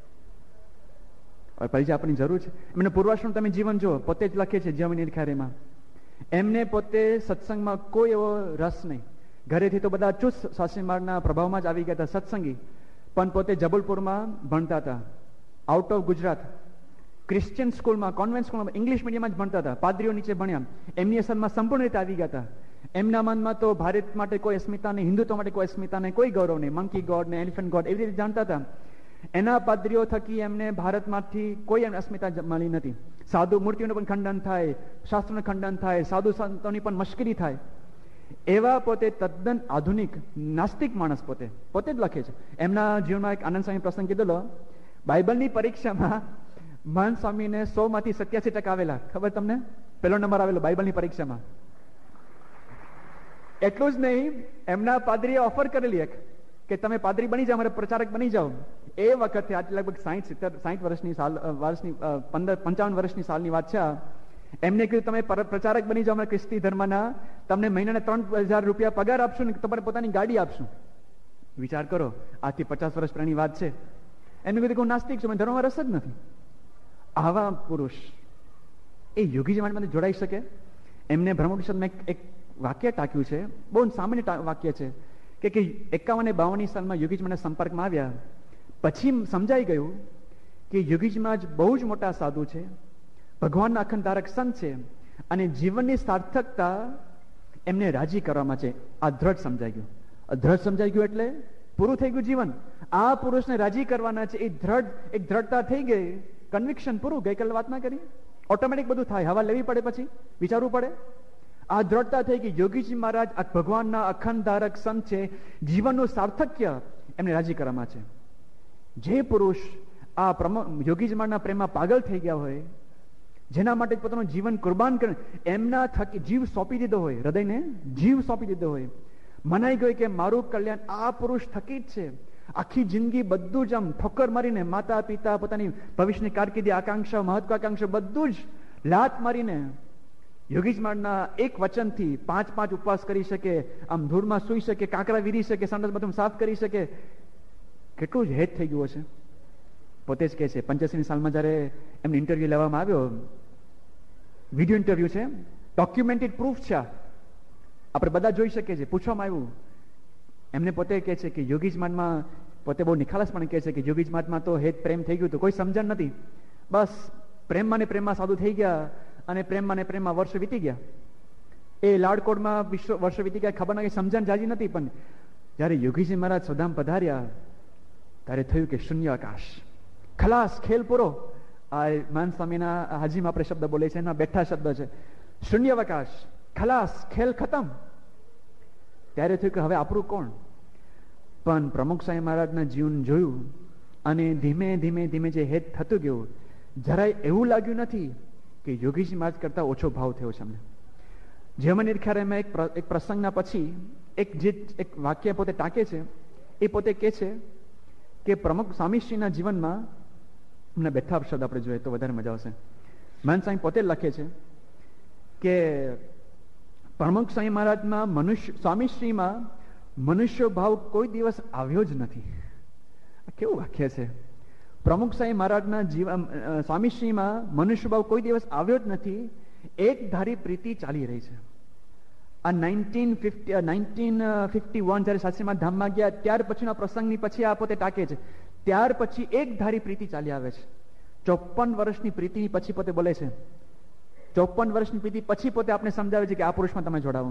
પરિચય આપવાની જરૂર છે. એમને પૂર્વાશ્રમ તમે જીવન જુઓ, પોતે જ લખે છે જીવામી નિરખારેમાં. એમને પોતે સત્સંગમાં કોઈ એવો રસ નહીં. ઘરેથી તો બધા ચુસ્ત સ્વામી મહારાજના પ્રભાવમાં જ આવી ગયા હતા, સત્સંગી. પણ પોતે જબલપુરમાં ભણતા હતા, આઉટ ઓફ ગુજરાત, ક્રિશ્ચિયન સ્કૂલમાં, કોન્વેન્ટ સ્કૂલમાં, ઇંગ્લિશ મીડિયમમાં જ ભણતા હતા. પાદરીઓ નીચે ભણ્યા. એમની અસરમાં સંપૂર્ણ રીતે આવી ગયા હતા. એમના મનમાં તો ભારત માટે કોઈ અસ્મિતા નહીં, હિન્દુત્વ માટે કોઈ અસ્મિતા નહીં, કોઈ ગૌરવ નહીં. મંકી ગોડ ને એલિફન્ટ ગોડ એવી રીતે જાણતા હતા. એના પાદરીઓ થકી એમને ભારતમાંથી કોઈ અસ્મિતા મળી નથી. સાધુ મૂર્તિઓનું પણ ખંડન થાય, શાસ્ત્રનું ખંડન થાય, સાધુ સંતોની પણ મશ્કરી થાય. એવા પોતે તદ્દન આધુનિક નાસ્તિક માણસ પોતે જ લખે છે. એમના જીવનમાં એક આનંદ સ્વામી પ્રસંગ કીધેલો, બાઇબલની પરીક્ષામાં મહંત સ્વામીને 100માંથી 87% આવેલા. ખબર તમને? પહેલો નંબર આવેલો બાઇબલની પરીક્ષામાં. એટલું જ નહીં, એમના પાદરીએ ઓફર કરેલી એક કે તમે પાદરી બની જાઓ, અમારે પ્રચારક બની જાઓ. એ વખતે આજે લગભગ 60 વર્ષની 55 વર્ષની સાલની વાત છે. એમને કીધું તમે પ્રચારક બની જાઓ અમારા ખ્રિસ્તી ધર્મના, તમને મહિનાને 3000 રૂપિયા પગાર આપશું ને તમારે પોતાની ગાડી આપશું. વિચાર કરો, આજથી 50 વર્ષ પહેલાની વાત છે. એમને કીધું કે હું નાસ્તિક છું, મને ધર્મમાં રસ જ નથી. આવા પુરુષ એ યોગી સમાજમાં જોડાઈ શકે? એમને બ્રહ્મોપનિષદમાં એક વાક્ય ટાંક્યું છે, બહુ સામાન્ય વાક્ય છે કે 51-52 સાલમાં યોગીજીના સંપર્કમાં આવ્યા પછી સમજાઈ ગયું કે યોગીજીમાં જ બહુ જ મોટા સાધુ છે, ભગવાનના અખંડ ધારક સંત છે અને જીવનની સાર્થકતા એમને રાજી કરવામાં છે. આ દ્રઢ સમજાઈ ગયું. દ્રઢ સમજાઈ ગયું એટલે પૂરું થઈ ગયું જીવન. આ પુરુષને રાજી કરવાના છે, એ એક દ્રઢતા થઈ ગઈ, કન્વિક્શન પૂરું. ગઈકાલે વાત ના કરી, ઓટોમેટિક બધું થાય, હવા લેવી પડે, પછી વિચારવું પડે. આ દ્રઢતા થઈ ગઈ. યોગીજી મહારાજ ભગવાનના અખંડ ધારક સંત છે, જીવનનું સાર્થક્ય એમને રાજી કરવામાં છે. જે પુરુષ આ યોગીજી મહારાજના પ્રેમમાં પાગલ થઈ ગયા હોય, જેના માટે પોતાનું જીવન કુરબાન કરે, એમના થકી જીવ સોંપી દીધો હોય, હૃદયને જીવ સોંપી દીધો હોય, મનાઈ ગયું કે મારું કલ્યાણ આ પુરુષ થકી જ છે, આખી જિંદગી બધું જ આમ ઠોકર મારીને માતા પિતા પોતાની ભવિષ્યની કારકિર્દી આકાંક્ષા મહત્વાકાંક્ષા બધું જ લાત મારીને યોગીજી મહારાજના એક વચનથી 5 ઉપવાસ કરી શકે, આમ ધૂળમાં સૂઈ શકે, કાંકરા વીરી શકે, સંડાસ બધું સાફ કરી શકે, કેટલું જ હેત થઈ ગયું છે. પોતે જ કહે છે 85 સાલમાં જયારે એમને ઇન્ટરવ્યુ લેવામાં આવ્યો, વિડીયો ઇન્ટરવ્યુ છે, ડોક્યુમેન્ટેડ પ્રૂફ છે, આપણે બધા જોઈ શકીએ છીએ. પૂછવામાં આવ્યું, એમને પોતે કહે છે કે યોગીજી મહારાજમાં, પોતે બહુ નિખાલસ પણ કહે છે કે યોગીજી મહારાજમાં તો હેત પ્રેમ થઈ ગયું હતું, કોઈ સમજણ નથી, બસ પ્રેમમાં ને પ્રેમમાં સાધુ થઈ ગયા અને પ્રેમમાં ને પ્રેમમાં વર્ષો વીતી ગયા. એ લાડકોડમાં વર્ષો વીતી ગયા, ખબર ના કઈ સમજણ જાજી નથી. પણ જયારે યોગીજી મહારાજ સ્વધામ પધાર્યા ત્યારે થયું કે શૂન્ય આકાશ, ખલાસ, ખેલ પૂરો. આ માન સ્વામીના હાજીમાં આપણે શબ્દ બોલે છે, એના બેઠા શબ્દ છે, શૂન્ય અવકાશ, ખલાસ, ખેલ ખતમ. ત્યારે થયું કે હવે આપણું કોણ? પણ પ્રમુખ સ્વામી મહારાજના જીવન જોયું અને ધીમે ધીમે ધીમે જે હેત થતું ગયું, જરાય એવું લાગ્યું નથી કે યોગીજી મહારાજ કરતા ઓછો ભાવ થયો છે અમને. જેમાં નિરખારેમાં એક પ્રસંગના પછી એક વાક્ય પોતે ટાંકે છે, એ પોતે કહે છે કે પ્રમુખ સ્વામીશ્રીના જીવનમાં, એમના બેઠા શબ્દ આપણે જોઈએ તો વધારે મજા આવશે. મહાન સ્વામી પોતે લખે છે કે પ્રમુખ સ્વામી મહારાજમાં સ્વામીશ્રીમાં મનુષ્ય ભાવ કોઈ દિવસ આવ્યો જ નથી. કેવું વાક્ય છે! પ્રમુખ સ્વામી મહારાજના સ્વામીશ્રીમાં મનુષ્ય ભાવ કોઈ દિવસ આવ્યો જ નથી, એક ધારી પ્રીતિ ચાલી રહી છે. આ 1951 જયારે સાસરીમાં ધામમાં ગયા ત્યાર પછીના પ્રસંગની પછી આ પોતે ટાંકે છે, ત્યાર પછી એક ધારી પ્રીતિ ચાલી આવે છે. 54 વર્ષની પ્રીતિ પછી પોતે બોલે છે, 54 વર્ષની પ્રીતિ પછી પોતે આપણે સમજાવે છે કે આ પુરુષમાં તમે જોડાવો.